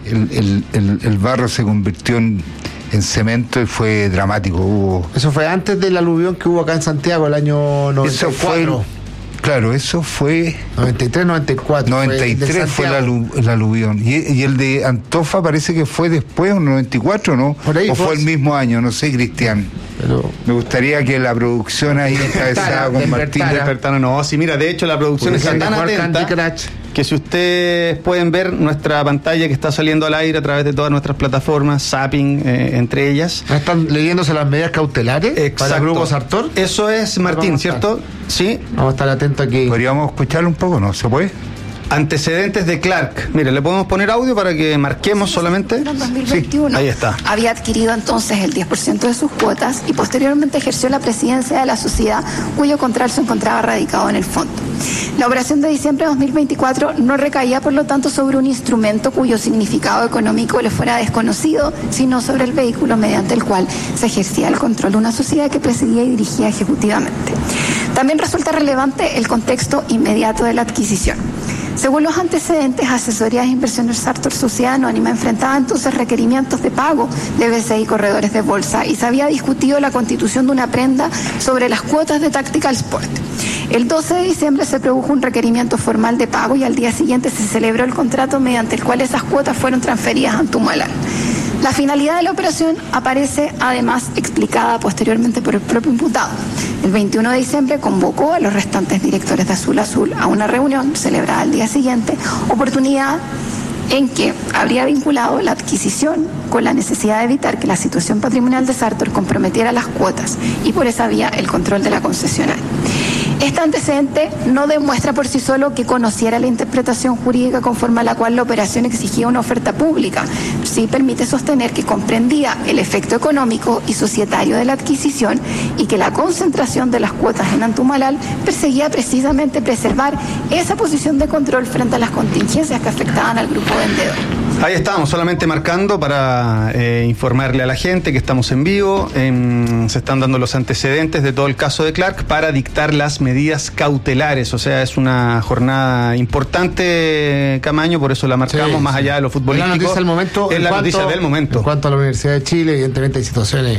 Q: El barro se convirtió en cemento y fue dramático.
P: Eso fue antes del aluvión que hubo acá en Santiago el año 94.
Q: Claro, eso fue
P: 93, 94.
Q: 93 fue el aluvión. Y el de Antofa parece que fue después, un 94, ¿no?
P: Por ahí,
Q: o fue el mismo año, no sé, Cristian. Pero me gustaría que la producción ahí encabezada con Martín
O: Despertara. No, sí, mira, de hecho la producción está tan atenta que si ustedes pueden ver nuestra pantalla que está saliendo al aire a través de todas nuestras plataformas, Zapping, entre ellas.
P: ¿Están leyéndose las medidas cautelares para el Grupo Sartor?
O: Eso es, Martín, ¿cierto? Sí.
P: Vamos a estar atentos aquí.
Q: ¿Podríamos escucharlo un poco? ¿No se puede?
O: Antecedentes de Clark. Mire, ¿le podemos poner audio para que marquemos solamente?
R: En 2021
O: sí, ahí está.
R: Había adquirido entonces el 10% de sus cuotas y posteriormente ejerció la presidencia de la sociedad cuyo control se encontraba radicado en el fondo. La operación de diciembre de 2024 no recaía, por lo tanto, sobre un instrumento cuyo significado económico le fuera desconocido, sino sobre el vehículo mediante el cual se ejercía el control de una sociedad que presidía y dirigía ejecutivamente. También resulta relevante el contexto inmediato de la adquisición. Según los antecedentes, Asesorías e Inversiones Sartor Sociedad Anónima enfrentaba entonces requerimientos de pago de BCI y corredores de bolsa y se había discutido la constitución de una prenda sobre las cuotas de Tactical Sport. El 12 de diciembre se produjo un requerimiento formal de pago y al día siguiente se celebró el contrato mediante el cual esas cuotas fueron transferidas a Antumalán. La finalidad de la operación aparece además explicada posteriormente por el propio imputado. El 21 de diciembre convocó a los restantes directores de Azul Azul a una reunión celebrada al día siguiente, oportunidad en que habría vinculado la adquisición con la necesidad de evitar que la situación patrimonial de Sartor comprometiera las cuotas y por esa vía el control de la concesionaria. Este antecedente no demuestra por sí solo que conociera la interpretación jurídica conforme a la cual la operación exigía una oferta pública. Sí permite sostener que comprendía el efecto económico y societario de la adquisición y que la concentración de las cuotas en Antumalal perseguía precisamente preservar esa posición de control frente a las contingencias que afectaban al grupo vendedor.
O: Ahí estamos, solamente marcando para informarle a la gente que estamos en vivo. Se están dando los antecedentes de todo el caso de Clark para dictar las medidas cautelares. O sea, es una jornada importante, Camaño, por eso la marcamos, más allá de lo futbolístico.
P: La noticia del momento.
O: Es la noticia del momento.
P: En cuanto a la Universidad de Chile, evidentemente hay situaciones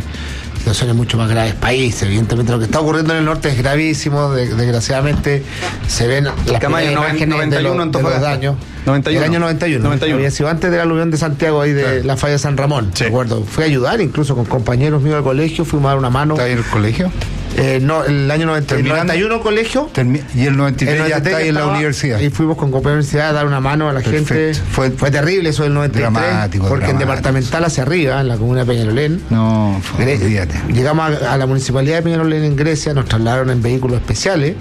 P: mucho más graves países. Evidentemente lo que está ocurriendo en el norte es gravísimo. Desgraciadamente se ven las imágenes 91 de los daños. 91. El año 91. Había sido antes del aluvión de Santiago, ahí de la falla de San Ramón. Sí. Recuerdo. Fui a ayudar incluso con compañeros míos del colegio, fuimos a dar una mano.
Q: ¿Está ahí en el colegio?
P: No, el año 91 colegio.
Q: Y el 93 ya está ahí en la universidad.
P: Y fuimos con compañeros de universidad a dar una mano a la gente. Fue terrible eso del 93.
Q: Dramático.
P: Porque en departamental hacia arriba, en la comuna de Peñalolén.
Q: No,
P: llegamos a la municipalidad de Peñalolén en Grecia, nos trasladaron en vehículos especiales.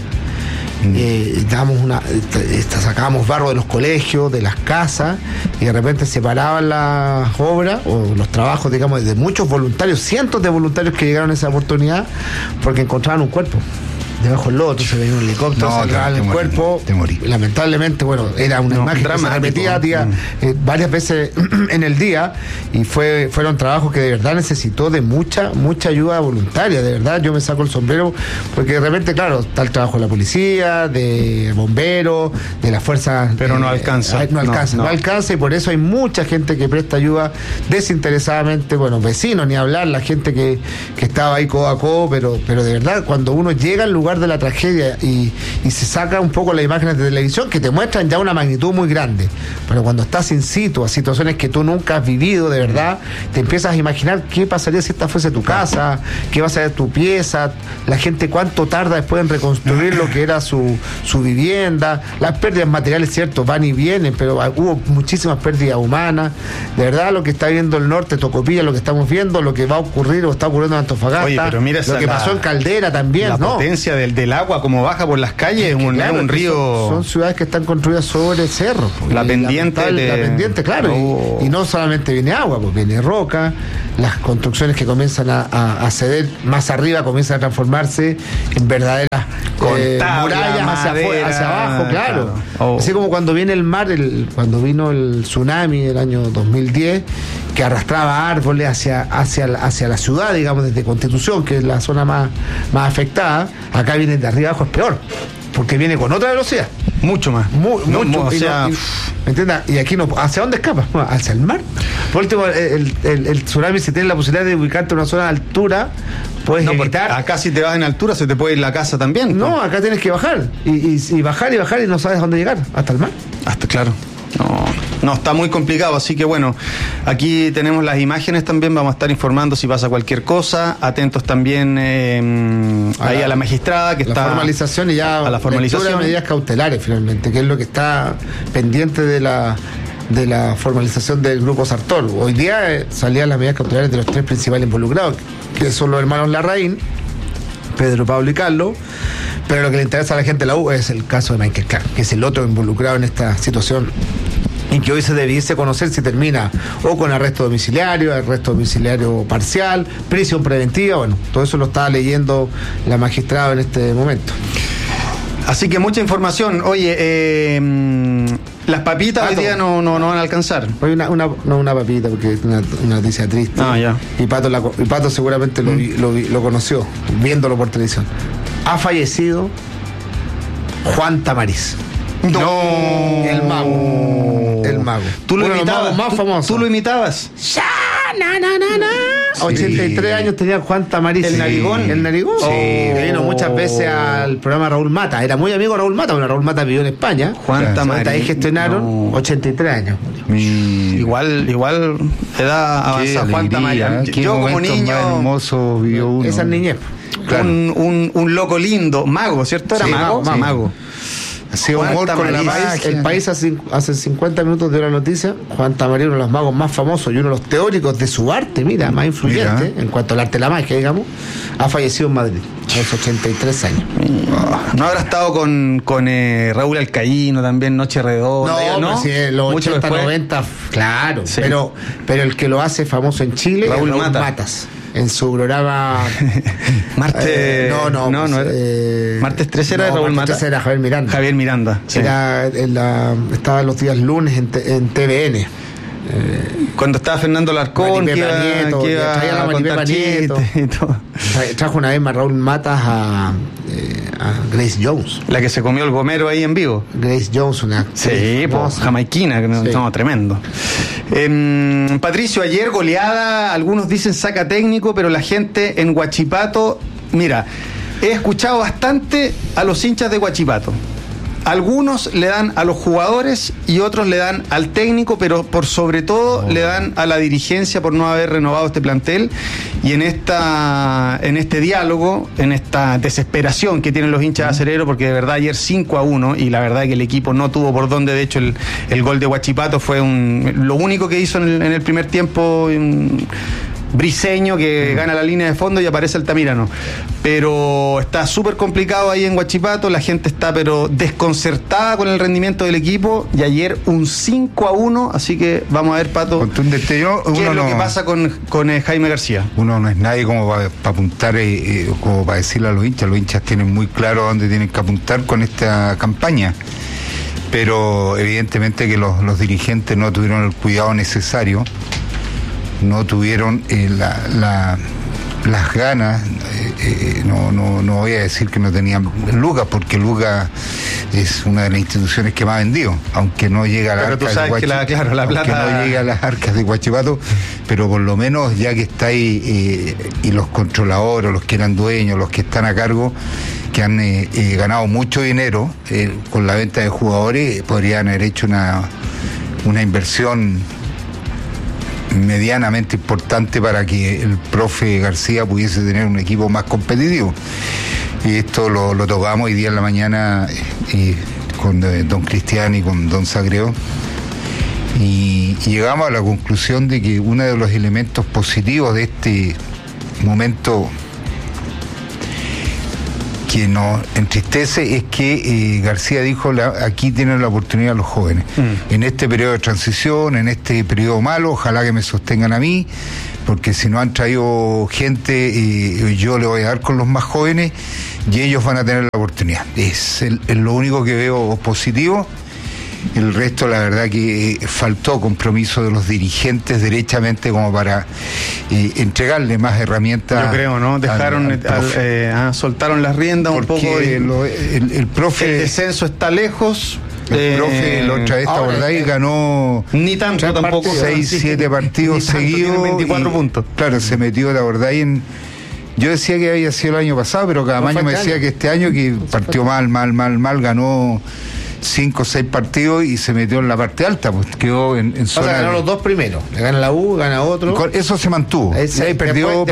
P: Sacábamos barro de los colegios, de las casas, y de repente se paraban las obras o los trabajos, digamos, de muchos voluntarios, cientos de voluntarios que llegaron a esa oportunidad porque encontraban un cuerpo debajo del lodo, se veía un helicóptero, se agarraba el cuerpo. Lamentablemente, bueno, era una imagen que se repetía varias veces en el día, y fueron trabajos que de verdad necesitó de mucha ayuda voluntaria. De verdad, yo me saco el sombrero, porque de repente, claro, está el trabajo de la policía, de bomberos, de las fuerzas.
O: Pero no alcanza.
P: No alcanza, y por eso hay mucha gente que presta ayuda desinteresadamente, bueno, vecinos, ni hablar, la gente que estaba ahí codo a codo, pero de verdad, cuando uno llega al lugar lugar de la tragedia y se saca un poco las imágenes de televisión que te muestran ya una magnitud muy grande. Pero cuando estás in situ, a situaciones que tú nunca has vivido de verdad, te empiezas a imaginar qué pasaría si esta fuese tu casa, qué va a ser tu pieza, la gente cuánto tarda después en reconstruir lo que era su vivienda, las pérdidas materiales, cierto, van y vienen, pero hubo muchísimas pérdidas humanas. De verdad, lo que está viendo el norte, Tocopilla, lo que estamos viendo, lo que va a ocurrir o está ocurriendo en Antofagasta.
O: Oye, pero mira
P: lo que pasó en Caldera también,
O: la
P: ¿no?
O: potencia del agua como baja por las calles, un río.
P: Son ciudades que están construidas sobre cerros.
O: La pendiente.
P: La pendiente, claro. Y no solamente viene agua, pues viene roca. Las construcciones que comienzan a ceder más arriba comienzan a transformarse en verdaderas murallas hacia abajo, claro. Así como cuando viene el mar, cuando vino el tsunami del año 2010, que arrastraba árboles hacia la ciudad, digamos, desde Constitución, que es la zona más afectada. Acá viene de arriba abajo, es peor, porque viene con otra velocidad.
O: Mucho más.
P: Mucho.
O: O sea,
P: ¿entiendes? Y aquí no. ¿Hacia dónde escapas? Hacia el mar. Por último, el tsunami, si tienes la posibilidad de ubicarte en una zona de altura, puedes evitar.
O: Acá si te vas en altura se te puede ir la casa también.
P: No, acá tienes que bajar. Y bajar y no sabes dónde llegar. Hasta el mar.
O: Claro. No, está muy complicado, así que bueno, aquí tenemos las imágenes también, vamos a estar informando si pasa cualquier cosa, atentos también ahí a la magistrada que está...
P: Formalización y ya
O: a la formalización.
P: De medidas cautelares finalmente, que es lo que está pendiente de la formalización del grupo Sartor. Hoy día salían las medidas cautelares de los 3 principales involucrados, que son los hermanos Larraín, Pedro, Pablo y Carlos. Pero lo que le interesa a la gente de la U es el caso de Michael Clark, que es el otro involucrado en esta situación y que hoy se debiese conocer si termina o con arresto domiciliario parcial, prisión preventiva. Bueno, todo eso lo estaba leyendo la magistrada en este momento.
O: Así que mucha información. Oye, las papitas hoy día no van a alcanzar.
P: Hoy una papita, porque es una noticia triste.
O: Ya.
P: Y Pato seguramente lo conoció, viéndolo por televisión. Ha fallecido Juan Tamariz.
O: No.
P: El mago.
O: Tú lo imitabas.
P: Más famoso.
O: Tú lo imitabas.
P: 83 años tenía Juan Tamariz.
O: El narigón.
P: Sí, que vino muchas veces al programa Raúl Mata. Era muy amigo de Raúl Mata, porque Raúl Mata vivió en España.
O: Juan Tamariz.
P: Ahí gestionaron 83 años.
O: Igual edad avanzada. Juan Tamariz.
Q: Yo como niño
P: hermoso vivió uno. Esa niñez.
O: Claro. Un loco lindo, mago, ¿cierto? Era mago.
P: Hacía humor con la magia. El país hace 50 minutos de una noticia. Juan Tamariz, uno de los magos más famosos y uno de los teóricos de su arte, más influyente en cuanto al arte de la magia, digamos, ha fallecido en Madrid a los 83 años.
O: ¿No habrá estado con Raúl Alcaíno también, Noche Redonda?
P: No, sí, los 80, 90, claro. Sí. Pero el que lo hace famoso en Chile es Raúl Matas. En su programa
O: Martes Martes 3 era de Raúl Mata.
P: Martes 3 era
O: Javier Miranda.
P: Sí. Estaba los días lunes en TVN.
O: Cuando estaba Fernando Larcón, que iba a contar chistes y todo.
P: Trajo una vez más Raúl Matas a Grace Jones.
O: La que se comió el gomero ahí en vivo.
P: Grace Jones, una
O: actriz jamaiquina, tremendo. Patricio, ayer goleada, algunos dicen saca técnico, pero la gente en Huachipato, mira, he escuchado bastante a los hinchas de Huachipato. Algunos le dan a los jugadores y otros le dan al técnico, pero por sobre todo le dan a la dirigencia por no haber renovado este plantel. Y en este diálogo, en esta desesperación que tienen los hinchas de Acerero, porque de verdad ayer 5-1 y la verdad que el equipo no tuvo por dónde. De hecho el gol de Huachipato fue lo único que hizo en el primer tiempo. Briseño que gana la línea de fondo y aparece Altamirano, pero está súper complicado ahí en Huachipato, la gente está pero desconcertada con el rendimiento del equipo y ayer un 5-1, así que vamos a ver, Pato,
Q: contundente.
O: ¿qué es lo que pasa con Jaime García?
Q: Uno no es nadie como para apuntar, como para decirle a los hinchas tienen muy claro dónde tienen que apuntar con esta campaña, pero evidentemente que los dirigentes no tuvieron el cuidado necesario, no tuvieron las ganas no voy a decir que no tenían lucas, porque lucas es una de las instituciones que más ha vendido, aunque no llega a las arcas de Huachipato,
O: la plata
Q: no llega a las arcas de Huachipato, pero por lo menos ya que está ahí y los controladores, los que eran dueños, los que están a cargo, que han ganado mucho dinero con la venta de jugadores, podrían haber hecho una inversión medianamente importante para que el profe García pudiese tener un equipo más competitivo. Y esto lo tocamos hoy día en la mañana con don Cristian y con don Sagreo, y llegamos a la conclusión de que uno de los elementos positivos de este momento que nos entristece es que García dijo, aquí tienen la oportunidad los jóvenes. En este periodo de transición, en este periodo malo, ojalá que me sostengan a mí, porque si no han traído gente, yo le voy a dar con los más jóvenes y ellos van a tener la oportunidad. Es lo único que veo positivo. El resto, la verdad que faltó compromiso de los dirigentes derechamente como para entregarle más herramientas.
O: Yo creo, ¿no? Dejaron, soltaron las riendas un poco.
Q: El profe...
O: El descenso está lejos.
Q: El profe, la otra vez, ¿te acordás? Ganó
O: ni tanto tampoco
Q: 6-7 partidos seguidos.
O: 24 puntos.
Q: Claro, se metió, la verdad, yo decía que había sido el año pasado, pero cada año me decía que este año que partió mal, ganó 5 o 6 partidos y se metió en la parte alta, pues quedó en zona.
P: O sea, ganó los dos primeros. Le gana la U, gana otro.
Q: Eso se mantuvo. Ahí perdió,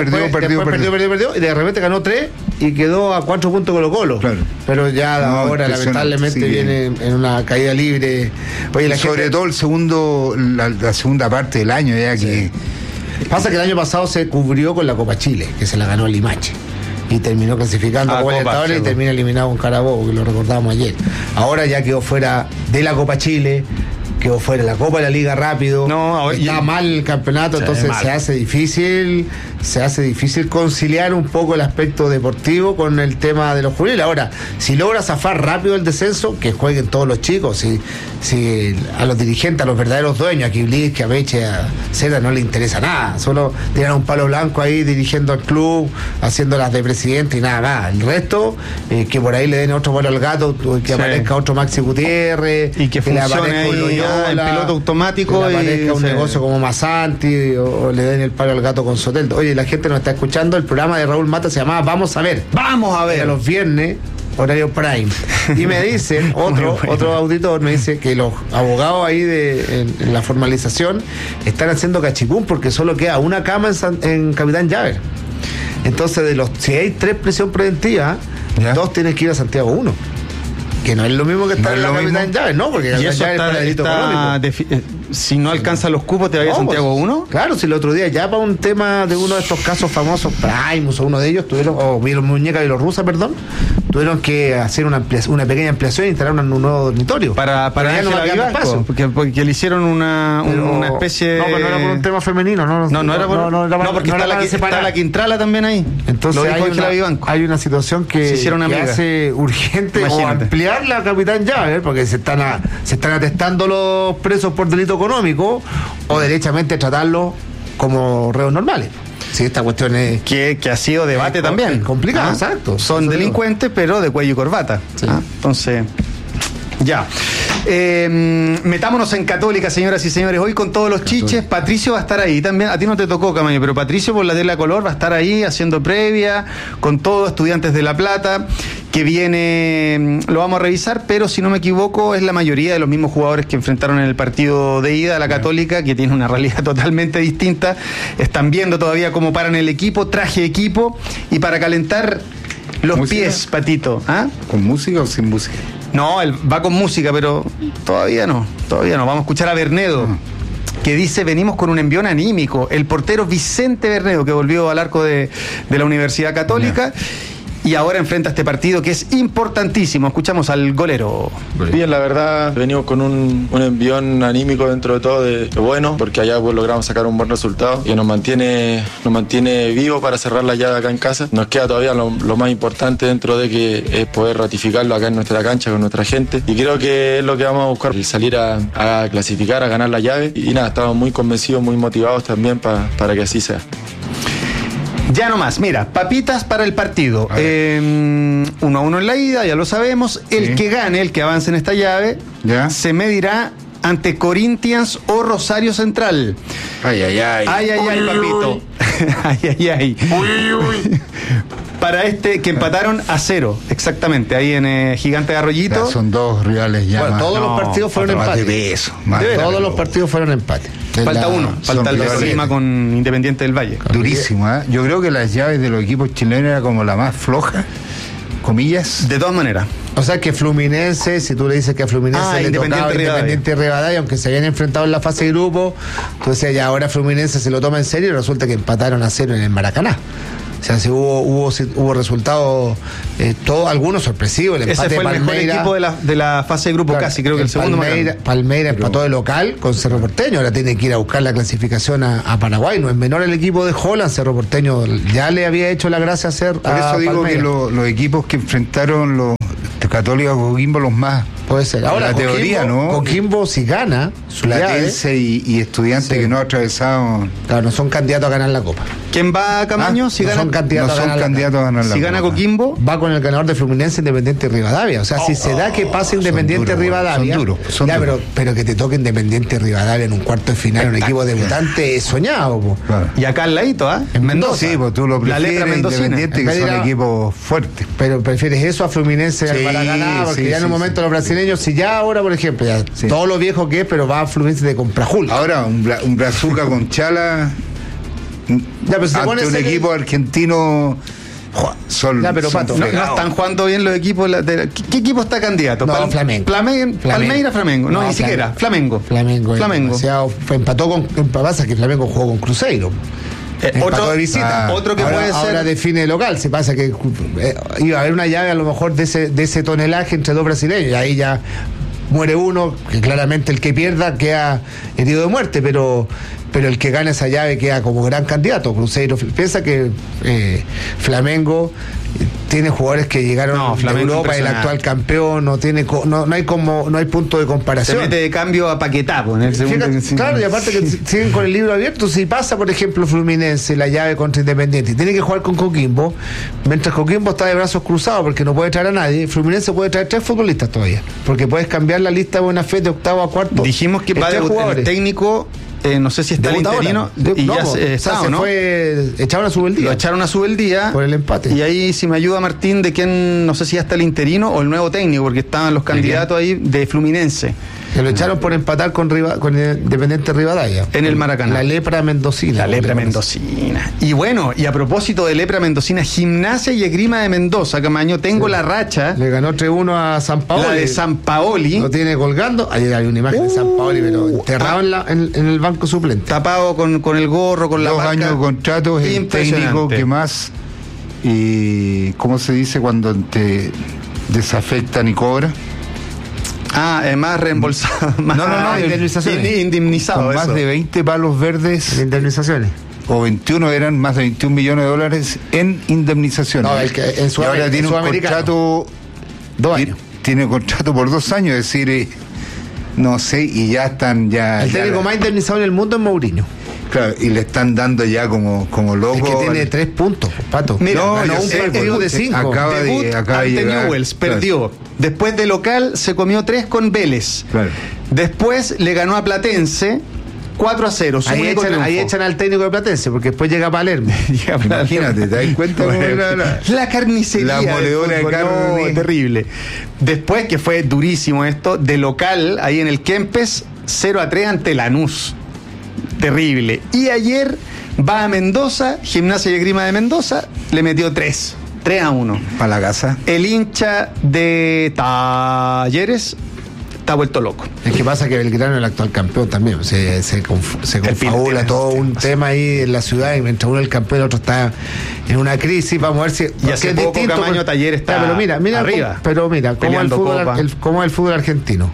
P: y de repente ganó 3 y quedó a 4 puntos Colo-Colo. Claro. Pero ya ahora lamentablemente viene en una caída libre.
Q: Oye, sobre todo la segunda parte del año ya que.
P: Pasa que el año pasado se cubrió con la Copa Chile, que se la ganó el Limache. Y terminó clasificando a Copa Libertadores y termina eliminado con Carabobo, que lo recordábamos ayer. Ahora ya quedó fuera de la Copa Chile, quedó fuera de la Copa de la Liga rápido. Está mal el campeonato, entonces se hace difícil conciliar un poco el aspecto deportivo con el tema de los juveniles. Ahora, si logra zafar rápido el descenso, que jueguen todos los chicos. Si a los dirigentes, a los verdaderos dueños, a Kiblis, a Meche, a Zeta, no le interesa nada, solo tiran un palo blanco ahí dirigiendo al club, haciéndolas de presidente y nada más. El resto, que por ahí le den otro palo al gato, que aparezca otro Maxi Gutiérrez,
O: y que
P: le aparezca un Loyola,
O: el piloto automático,
P: que le aparezca un negocio como Masanti, o le den el palo al gato con Sotel. Oye, la gente nos está escuchando, el programa de Raúl Mata se llamaba Vamos a ver. A los viernes, horario prime. Y me dicen, otro auditor me dice que los abogados ahí en la formalización están haciendo cachipún porque solo queda una cama en Capitán Llaver. Entonces, si hay 3 prisión preventiva, 2 tienen que ir a Santiago 1. Que no es lo mismo que estar en la Capitán Llaves, ¿no? Porque
O: y eso
P: está delito económico.
O: Si no alcanza los cupos, ¿te vayas a Santiago 1?
P: Claro, si el otro día ya para un tema de uno de estos casos famosos, Primus o uno de ellos, Muñeca Bielorrusa, tuvieron que hacer una pequeña ampliación e instalar un nuevo dormitorio.
O: Para no Vivanco, porque le hicieron una especie...
P: No, pero no era por un tema femenino,
O: no era por... porque está la Quintrala también ahí.
P: Entonces hay una situación que hace urgente o ampliar la Capitán Llaves, porque se están atestando los presos por delito económico, o derechamente tratarlos como reos normales. Sí, esta cuestión es...
O: Que ha sido debate también.
P: Es complicado, exacto.
O: Son delincuentes, pero de cuello y corbata. Sí. Entonces... Ya. Metámonos en Católica, señoras y señores. Hoy con todos los chiches, Patricio va a estar ahí también. A ti no te tocó, Camaño, pero Patricio por la tela color va a estar ahí haciendo previa con todos Estudiantes de La Plata, que viene, lo vamos a revisar, pero si no me equivoco es la mayoría de los mismos jugadores que enfrentaron en el partido de ida a la Católica, que tiene una realidad totalmente distinta. Están viendo todavía cómo paran el equipo, traje equipo, y para calentar los pies, Patito.
Q: ¿Con música o sin música?
O: No, él va con música, pero todavía no. Vamos a escuchar a Bernedo, que dice: venimos con un envión anímico. El portero Vicente Bernedo, que volvió al arco de la Universidad Católica. Y ahora enfrenta este partido que es importantísimo. Escuchamos al golero.
S: Bien, la verdad, venimos con un envión anímico dentro de todo de bueno, porque allá pues logramos sacar un buen resultado y nos mantiene vivo para cerrar la llave acá en casa. Nos queda todavía lo más importante dentro de que es poder ratificarlo acá en nuestra cancha con nuestra gente, y creo que es lo que vamos a buscar, salir a clasificar, a ganar la llave, y nada, estamos muy convencidos, muy motivados también para que así sea.
O: Ya nomás, mira, papitas para el partido. 1-1 en la ida, ya lo sabemos. El que gane, el que avance en esta llave, se medirá ante Corinthians o Rosario Central.
Q: Ay,
O: papito. Ay. Para que empataron a 0, exactamente, ahí en Gigante de Arroyito.
Q: Ya son dos rivales ya.
P: Bueno, todos los partidos fueron empate. Todos los partidos fueron empate.
O: Falta uno, falta el de Colima con Independiente del Valle.
Q: Durísimo, ¿eh? Yo creo que las llaves de los equipos chilenos era como la más floja, comillas.
O: De todas maneras.
P: O sea que Fluminense, si tú le dices que a Fluminense le tocaba Independiente Rivadavia, aunque se habían enfrentado en la fase de grupo, entonces ya ahora Fluminense se lo toma en serio y resulta que empataron a 0 en el Maracaná. O sea, si hubo resultados, algunos sorpresivos. El empate
O: ese fue el mejor equipo de la fase de grupo, claro, casi, creo que el segundo
P: Palmeira empató de local con Cerro Porteño, ahora tiene que ir a buscar la clasificación a Paraguay. No es menor el equipo de Holland. Cerro Porteño ya le había hecho la gracia hacer.
Q: Por eso digo Palmeira, que los equipos que enfrentaron los Católicos Coquimbo, los más.
P: Puede ser. Ahora,
Q: la teoría, ¿no?
P: Coquimbo, si gana,
Q: Platense y Estudiantes, sí, que no ha atravesado.
P: Claro, no son candidatos a ganar la Copa.
O: ¿Quién va, Camaño? Si
P: no
O: gana,
P: son candidatos a ganar la Copa.
O: Si gana Coquimbo,
P: va con el ganador de Fluminense, Independiente Rivadavia. O sea, si se da que pase Independiente Rivadavia.
Q: Son duros.
P: Pero que te toque Independiente Rivadavia en un cuarto de final, un equipo debutante, es soñado.
O: Claro. Y acá al ladito,
P: en Mendoza.
Q: Sí, pues tú lo prefieres Independiente, que son equipos fuertes.
P: Pero prefieres eso a Fluminense al Maracaná, porque ya en un momento los brasileños, si ya ahora, por ejemplo, ya todo lo viejo que es, pero va a Fluminense de Comprajul.
Q: Ahora, un Brazuca con Chala. Ya, pero si ante un equipo argentino.
O: Pero Pato, no están jugando bien los equipos. ¿Qué equipo está candidato?
P: No, Flamengo.
O: Palmeira, Flamengo. No, ni siquiera. Flamengo.
P: Empató pasa que Flamengo jugó con Cruzeiro.
O: Otro
P: de visita.
O: Otro que puede ser.
P: Ahora define local. Se pasa que iba a haber una llave a lo mejor de ese tonelaje entre dos brasileños. Y ahí ya muere uno, que claramente el que pierda queda herido de muerte, pero el que gana esa llave queda como gran candidato. Cruzeiro piensa que Flamengo tiene jugadores que llegaron de Europa, el actual campeón, no hay punto de comparación.
O: Se mete de cambio a Paquetá en el segundo.
P: Claro, y aparte que siguen con el libro abierto. Si pasa, por ejemplo, Fluminense la llave contra Independiente y tiene que jugar con Coquimbo, mientras Coquimbo está de brazos cruzados porque no puede traer a nadie, Fluminense puede traer 3 futbolistas todavía, porque puedes cambiar la lista de buena fe de octavo a cuarto.
O: Dijimos que va el técnico. No sé si está el interino
P: echaron a Subeldía.
O: Lo echaron a Subeldía
P: por el empate.
O: Y ahí, si me ayuda Martín, de quién, no sé si ya está el interino o el nuevo técnico, porque estaban los candidatos ahí de Fluminense.
P: Que lo echaron por empatar con Independiente Rivadavia.
O: En el Maracaná.
P: La lepra mendocina.
O: Y bueno, y a propósito de lepra mendocina, Gimnasia y Esgrima de Mendoza, Camaño, tengo la racha.
P: Le ganó 3-1 a San Paoli.
O: La de San Paoli.
P: Lo tiene colgando. Ayer hay una imagen de San Paoli, pero enterrado en el banco suplente.
O: Tapado con el gorro, con la
Q: 2 años de contrato, es el técnico que más, y ¿cómo se dice cuando te desafectan y cobran?
O: Más reembolsado.
Q: Indemnizado. Con más de 20 palos verdes.
P: De indemnizaciones.
Q: O 21, eran más de 21 millones de dólares en indemnizaciones.
P: No, el que en
Q: y ahora tiene un contrato.
P: 2 años.
Q: Tiene contrato por 2 años, es decir, no sé, y ya están.
P: El técnico más indemnizado en el mundo es Mourinho.
Q: Claro, y le están dando ya como loco.
P: Es que tiene 3 puntos, Pato.
O: Mira, ganó
P: un partido de 5.
Q: Acaba de llegar.
O: Newell's, perdió. Después de local se comió 3 con Vélez.
Q: Claro.
O: Después le ganó a Platense 4-0.
P: Ahí echan al técnico de Platense, porque después llega Palermo.
Q: Imagínate, ¿te das cuenta cómo era
O: la carnicería?
Q: La moledora de carne.
O: Terrible. Después, que fue durísimo esto, de local, ahí en el Kempes, 0-3 ante Lanús. Terrible. Y ayer va a Mendoza, Gimnasia y Esgrima de Mendoza, le metió 3-1.
Q: Para la casa.
O: El hincha de Talleres está vuelto loco.
P: Es que pasa que Belgrano es el actual campeón también. Se confabula todo un tema ahí en la ciudad, y mientras uno es el campeón, el otro está en una crisis. Vamos a ver si.
O: Y hace poco Camaño Talleres está
P: arriba. Pero mira, ¿cómo es el fútbol argentino?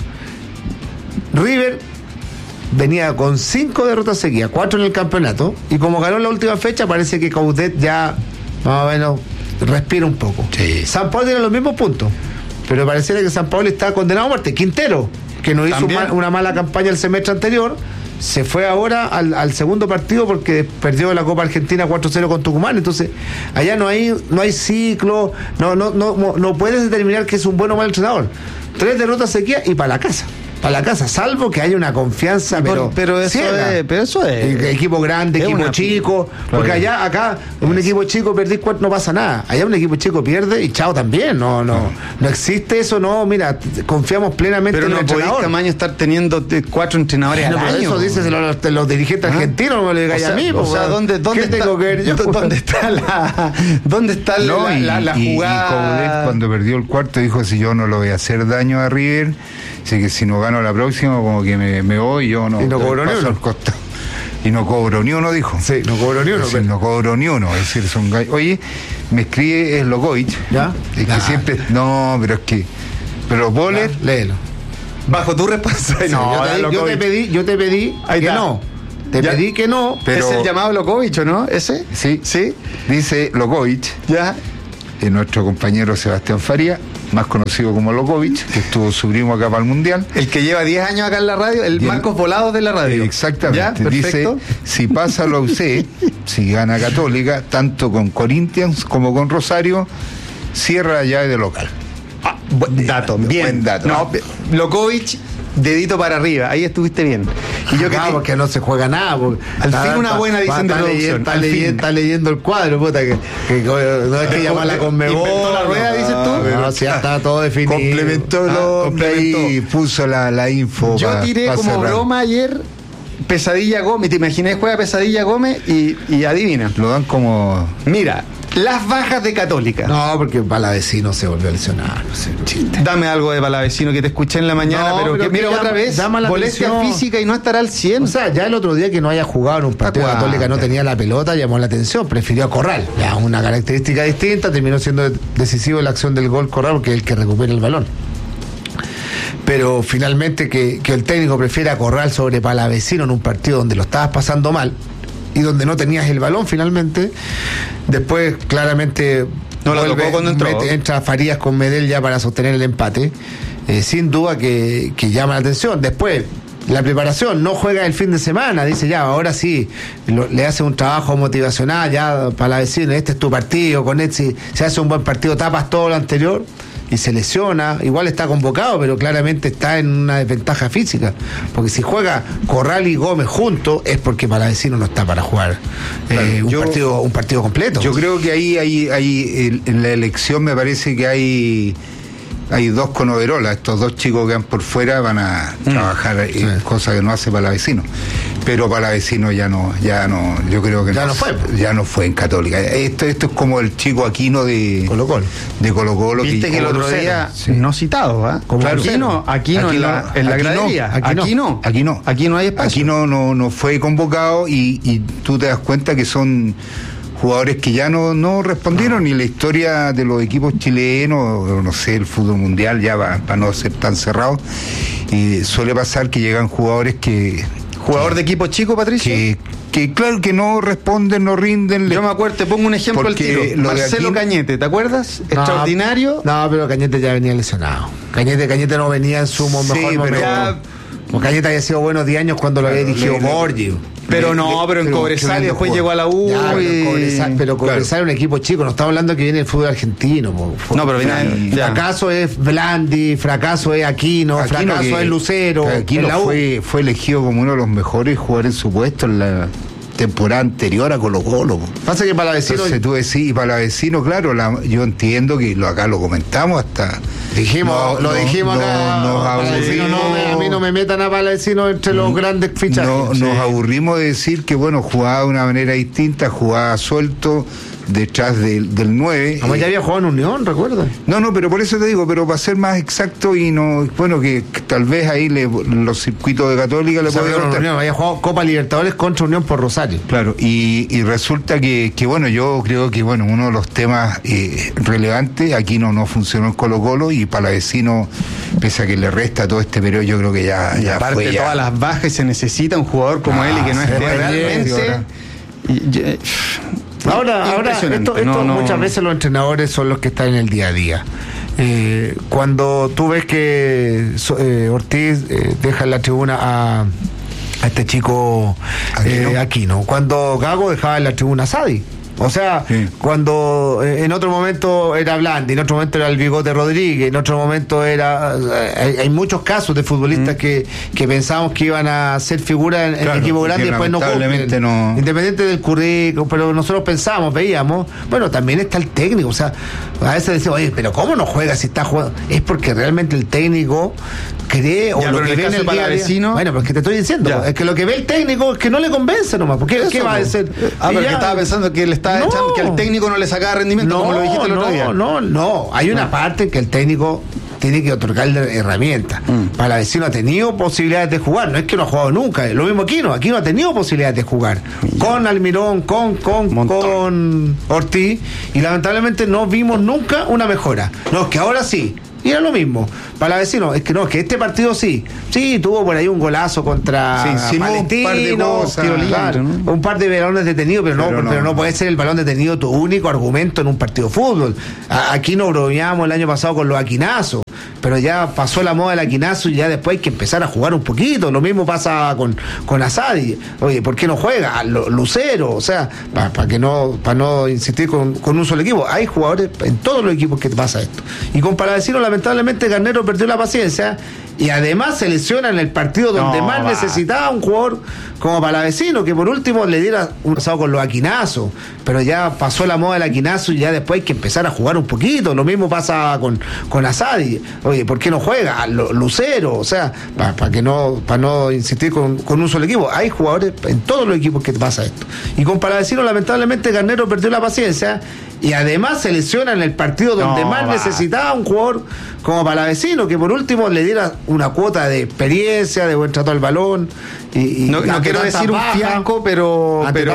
P: River venía con 5 derrotas seguidas, 4 en el campeonato, y como ganó en la última fecha, parece que Coudet ya más o menos respira un poco.
Q: Sí.
P: San Paulo tiene los mismos puntos, pero pareciera que San Paulo está condenado a muerte. Quintero, que no hizo una mala campaña el semestre anterior, se fue ahora al segundo partido porque perdió la Copa Argentina 4-0 con Tucumán. Entonces, allá no hay ciclo, no puedes determinar que es un buen o mal entrenador. 3 derrotas seguidas y para la casa. Para la casa, salvo que haya una confianza,
O: pero eso es
P: equipo grande, equipo chico, porque acá un equipo chico perdís 4, no pasa nada. Allá un equipo chico pierde y chao también. No existe eso, no, mira, confiamos plenamente en el entrenador.
O: Pero no podéis, Camaño, estar teniendo 4 entrenadores al año.
P: Eso dicen los dirigentes argentinos, no me lo digáis a mí.
O: O sea, ¿dónde tengo que ver yo? ¿Dónde está la jugada?
Q: Y Coudet, cuando perdió el cuarto, dijo: si yo no lo voy a hacer daño a River, así que si no gano la próxima, como que me voy, yo no.
P: Y no cobro ni uno.
Q: Y no cobro ni uno, dijo.
P: Sí, no cobro ni uno.
Q: No cobro ni uno. Es decir, son gallos. Oye, me escribe Lokovic.
P: ¿Ya?
Q: Es que siempre. No, pero es que. Pero Boller.
P: Léelo.
O: Bajo tu responsabilidad.
P: No, yo te pedí que no. Te pedí que no.
O: Pero, ¿es el llamado Lokovic o no? ¿Ese?
Q: Sí. Dice Lokovic.
O: Ya.
Q: Nuestro compañero Sebastián Faría, más conocido como Lokovic, que estuvo su primo acá para el Mundial.
O: El que lleva 10 años acá en la radio, el Marcos Volados de la radio.
Q: Exactamente.
O: ¿Ya?
Q: Dice, si pasa la UC, si gana Católica, tanto con Corinthians como con Rosario, cierra la llave de local.
O: Buen dato, bien.
Q: Buen dato.
O: No, Lokovic, dedito para arriba, ahí estuviste bien.
P: Y yo porque no se juega nada.
O: Al fin una buena edición de producción.
P: Está leyendo el cuadro, puta, que no es que llamarla con
O: ¿Inventó la rueda, dices tú?
P: No, si ya está todo definido.
Q: Complementó y puso la info.
O: Yo tiré como broma ayer Pesadilla Gómez. Te imaginé, juega Pesadilla Gómez y adivina.
Q: Lo dan como...
O: Mira, las bajas de Católica.
P: No, porque Palavecino se volvió a lesionar. No sé, chiste.
O: Dame algo de Palavecino que te escuché en la mañana, pero que mira otra vez. Molestia física y no estará al 100.
P: O sea, ya el otro día que no haya jugado en un partido Católica, no tenía la pelota, llamó la atención. Prefirió a Corral. Ya una característica distinta. Terminó siendo decisivo en la acción del gol Corral, porque es el que recupera el balón. Pero finalmente que el técnico prefiera a Corral sobre Palavecino en un partido donde lo estabas pasando mal y donde no tenías el balón finalmente, después claramente
O: no lo tocó cuando entró.
P: Entra Farías con Medel ya para sostener el empate, sin duda que llama la atención. Después la preparación, no juega el fin de semana, dice ya, ahora sí, le hace un trabajo motivacional ya Palavecino, este es tu partido, con este se hace un buen partido, tapas todo lo anterior y se lesiona, igual está convocado, pero claramente está en una desventaja física, porque si juega Corral y Gómez juntos es porque Palavecino no está para jugar un partido completo.
Q: Yo creo que ahí en la elección me parece que hay dos con overola. Estos dos chicos que van por fuera van a trabajar cosas que no hace Palavecino, pero Palavecino ya no, yo creo que ya no fue en Católica. Esto es como el chico Aquino de Colo-Colo.
O: Viste que el otro día no citado, ¿ah? Claro. Aquino en la gradería. Aquí no hay espacio.
Q: Aquino no fue convocado y tú te das cuenta que son jugadores que ya no respondieron, y la historia de los equipos chilenos, no sé, el fútbol mundial, ya para no ser tan cerrado, y suele pasar que llegan jugadores
O: ¿Jugador de equipo chico, Patricio?
Q: Que claro que no responden, no rinden.
O: Yo me acuerdo, te pongo un ejemplo al tiro. Marcelo Cañete, ¿te acuerdas? Extraordinario.
P: No, pero Cañete ya venía lesionado. Cañete no venía en su mejor momento. Cañete había sido bueno 10 años cuando lo había dirigido Borgi.
O: Pero en Cobresal después llegó a la U.
P: Pero Cobresal es un equipo chico, no estamos hablando que viene el fútbol argentino. Fracaso es Blandi, fracaso es Aquino, fracaso es Lucero.
Q: Aquino fue elegido como uno de los mejores jugadores en su puesto en la temporada anterior a Colo-Colo.
P: Pasa que Palavecino...
Q: Entonces tú decís, y Palavecino, claro, yo entiendo que acá lo comentamos hasta...
P: Lo dijimos acá. A mí no me metan a Palavecino entre los grandes fichajes.
Q: Nos aburrimos de decir que, jugaba de una manera distinta, jugaba suelto detrás del 9.
P: Como ya había jugado en Unión, ¿recuerdas?
Q: No, pero por eso te digo, pero para ser más exacto y no, que tal vez ahí los circuitos de Católica le podían...
P: Había jugado Copa Libertadores contra Unión por Rosario.
Q: Claro, y resulta que yo creo que uno de los temas relevantes, aquí no funcionó en Colo-Colo, y Palavecino, pese a que le resta todo este periodo, yo creo que ya
O: aparte
Q: fue
O: todas las bajas, se necesita un jugador como él y que no esté realmente...
P: Ahora esto muchas veces los entrenadores son los que están en el día a día. Cuando tú ves que Ortiz deja en la tribuna chico Aquino, cuando Gago dejaba en la tribuna a Sadi. O sea, cuando en otro momento era Blandi, en otro momento era el Bigote Rodríguez, en otro momento era... Hay muchos casos de futbolistas que pensábamos que iban a ser figuras en el equipo grande y después no, independiente del currículum, pero nosotros pensábamos, veíamos, bueno, también está el técnico, o sea, a veces decimos, oye, pero ¿cómo no juega si está jugando? Es porque realmente el técnico cree, o lo que ve en el día a día, bueno, pues que te estoy diciendo, es que lo que ve el técnico es que no le convence nomás, porque ¿qué va a ser?
O: Pero que estaba pensando que él que al técnico no le sacaba rendimiento, como lo dijiste el otro día.
P: No, hay una parte en que el técnico tiene que otorgarle herramientas. Palavecino ha tenido posibilidades de jugar, no es que no ha jugado nunca, lo mismo Aquino ha tenido posibilidades de jugar con Almirón, con Ortiz, y lamentablemente no vimos nunca una mejora. No, es que ahora sí. Y era lo mismo. Palavecino, es que este partido sí tuvo por ahí un golazo contra Palestino,
O: un par de cosas,
P: claro, ¿no? Un par de balones detenidos, pero no puede ser el balón detenido tu único argumento en un partido de fútbol. Aquí nos bromeamos el año pasado con los aquinazos, pero ya pasó la moda del aquinazo y ya después hay que empezar a jugar un poquito. Lo mismo pasa con Asadi. Oye, ¿por qué no juega? Lucero, o sea, para no insistir con un solo equipo. Hay jugadores en todos los equipos que pasa esto. Y con Palavecino, lamentablemente, Garnero perdió la paciencia y además se lesiona en el partido donde necesitaba un jugador como Palavecino, que por último le diera un pasado con los aquinazos, pero ya pasó la moda del aquinazo y ya después hay que empezar a jugar un poquito. Lo mismo pasa con Asadi. Oye, ¿por qué no juega? Lucero, o sea, para no insistir con un solo equipo. Hay jugadores en todos los equipos que pasa esto. Y con Palavecino, lamentablemente, Garnero perdió la paciencia y además se lesiona en el partido donde necesitaba un jugador como Palavecino, que por último le diera una cuota de experiencia, de buen trato al balón.
O: No quiero decir un fiasco, pero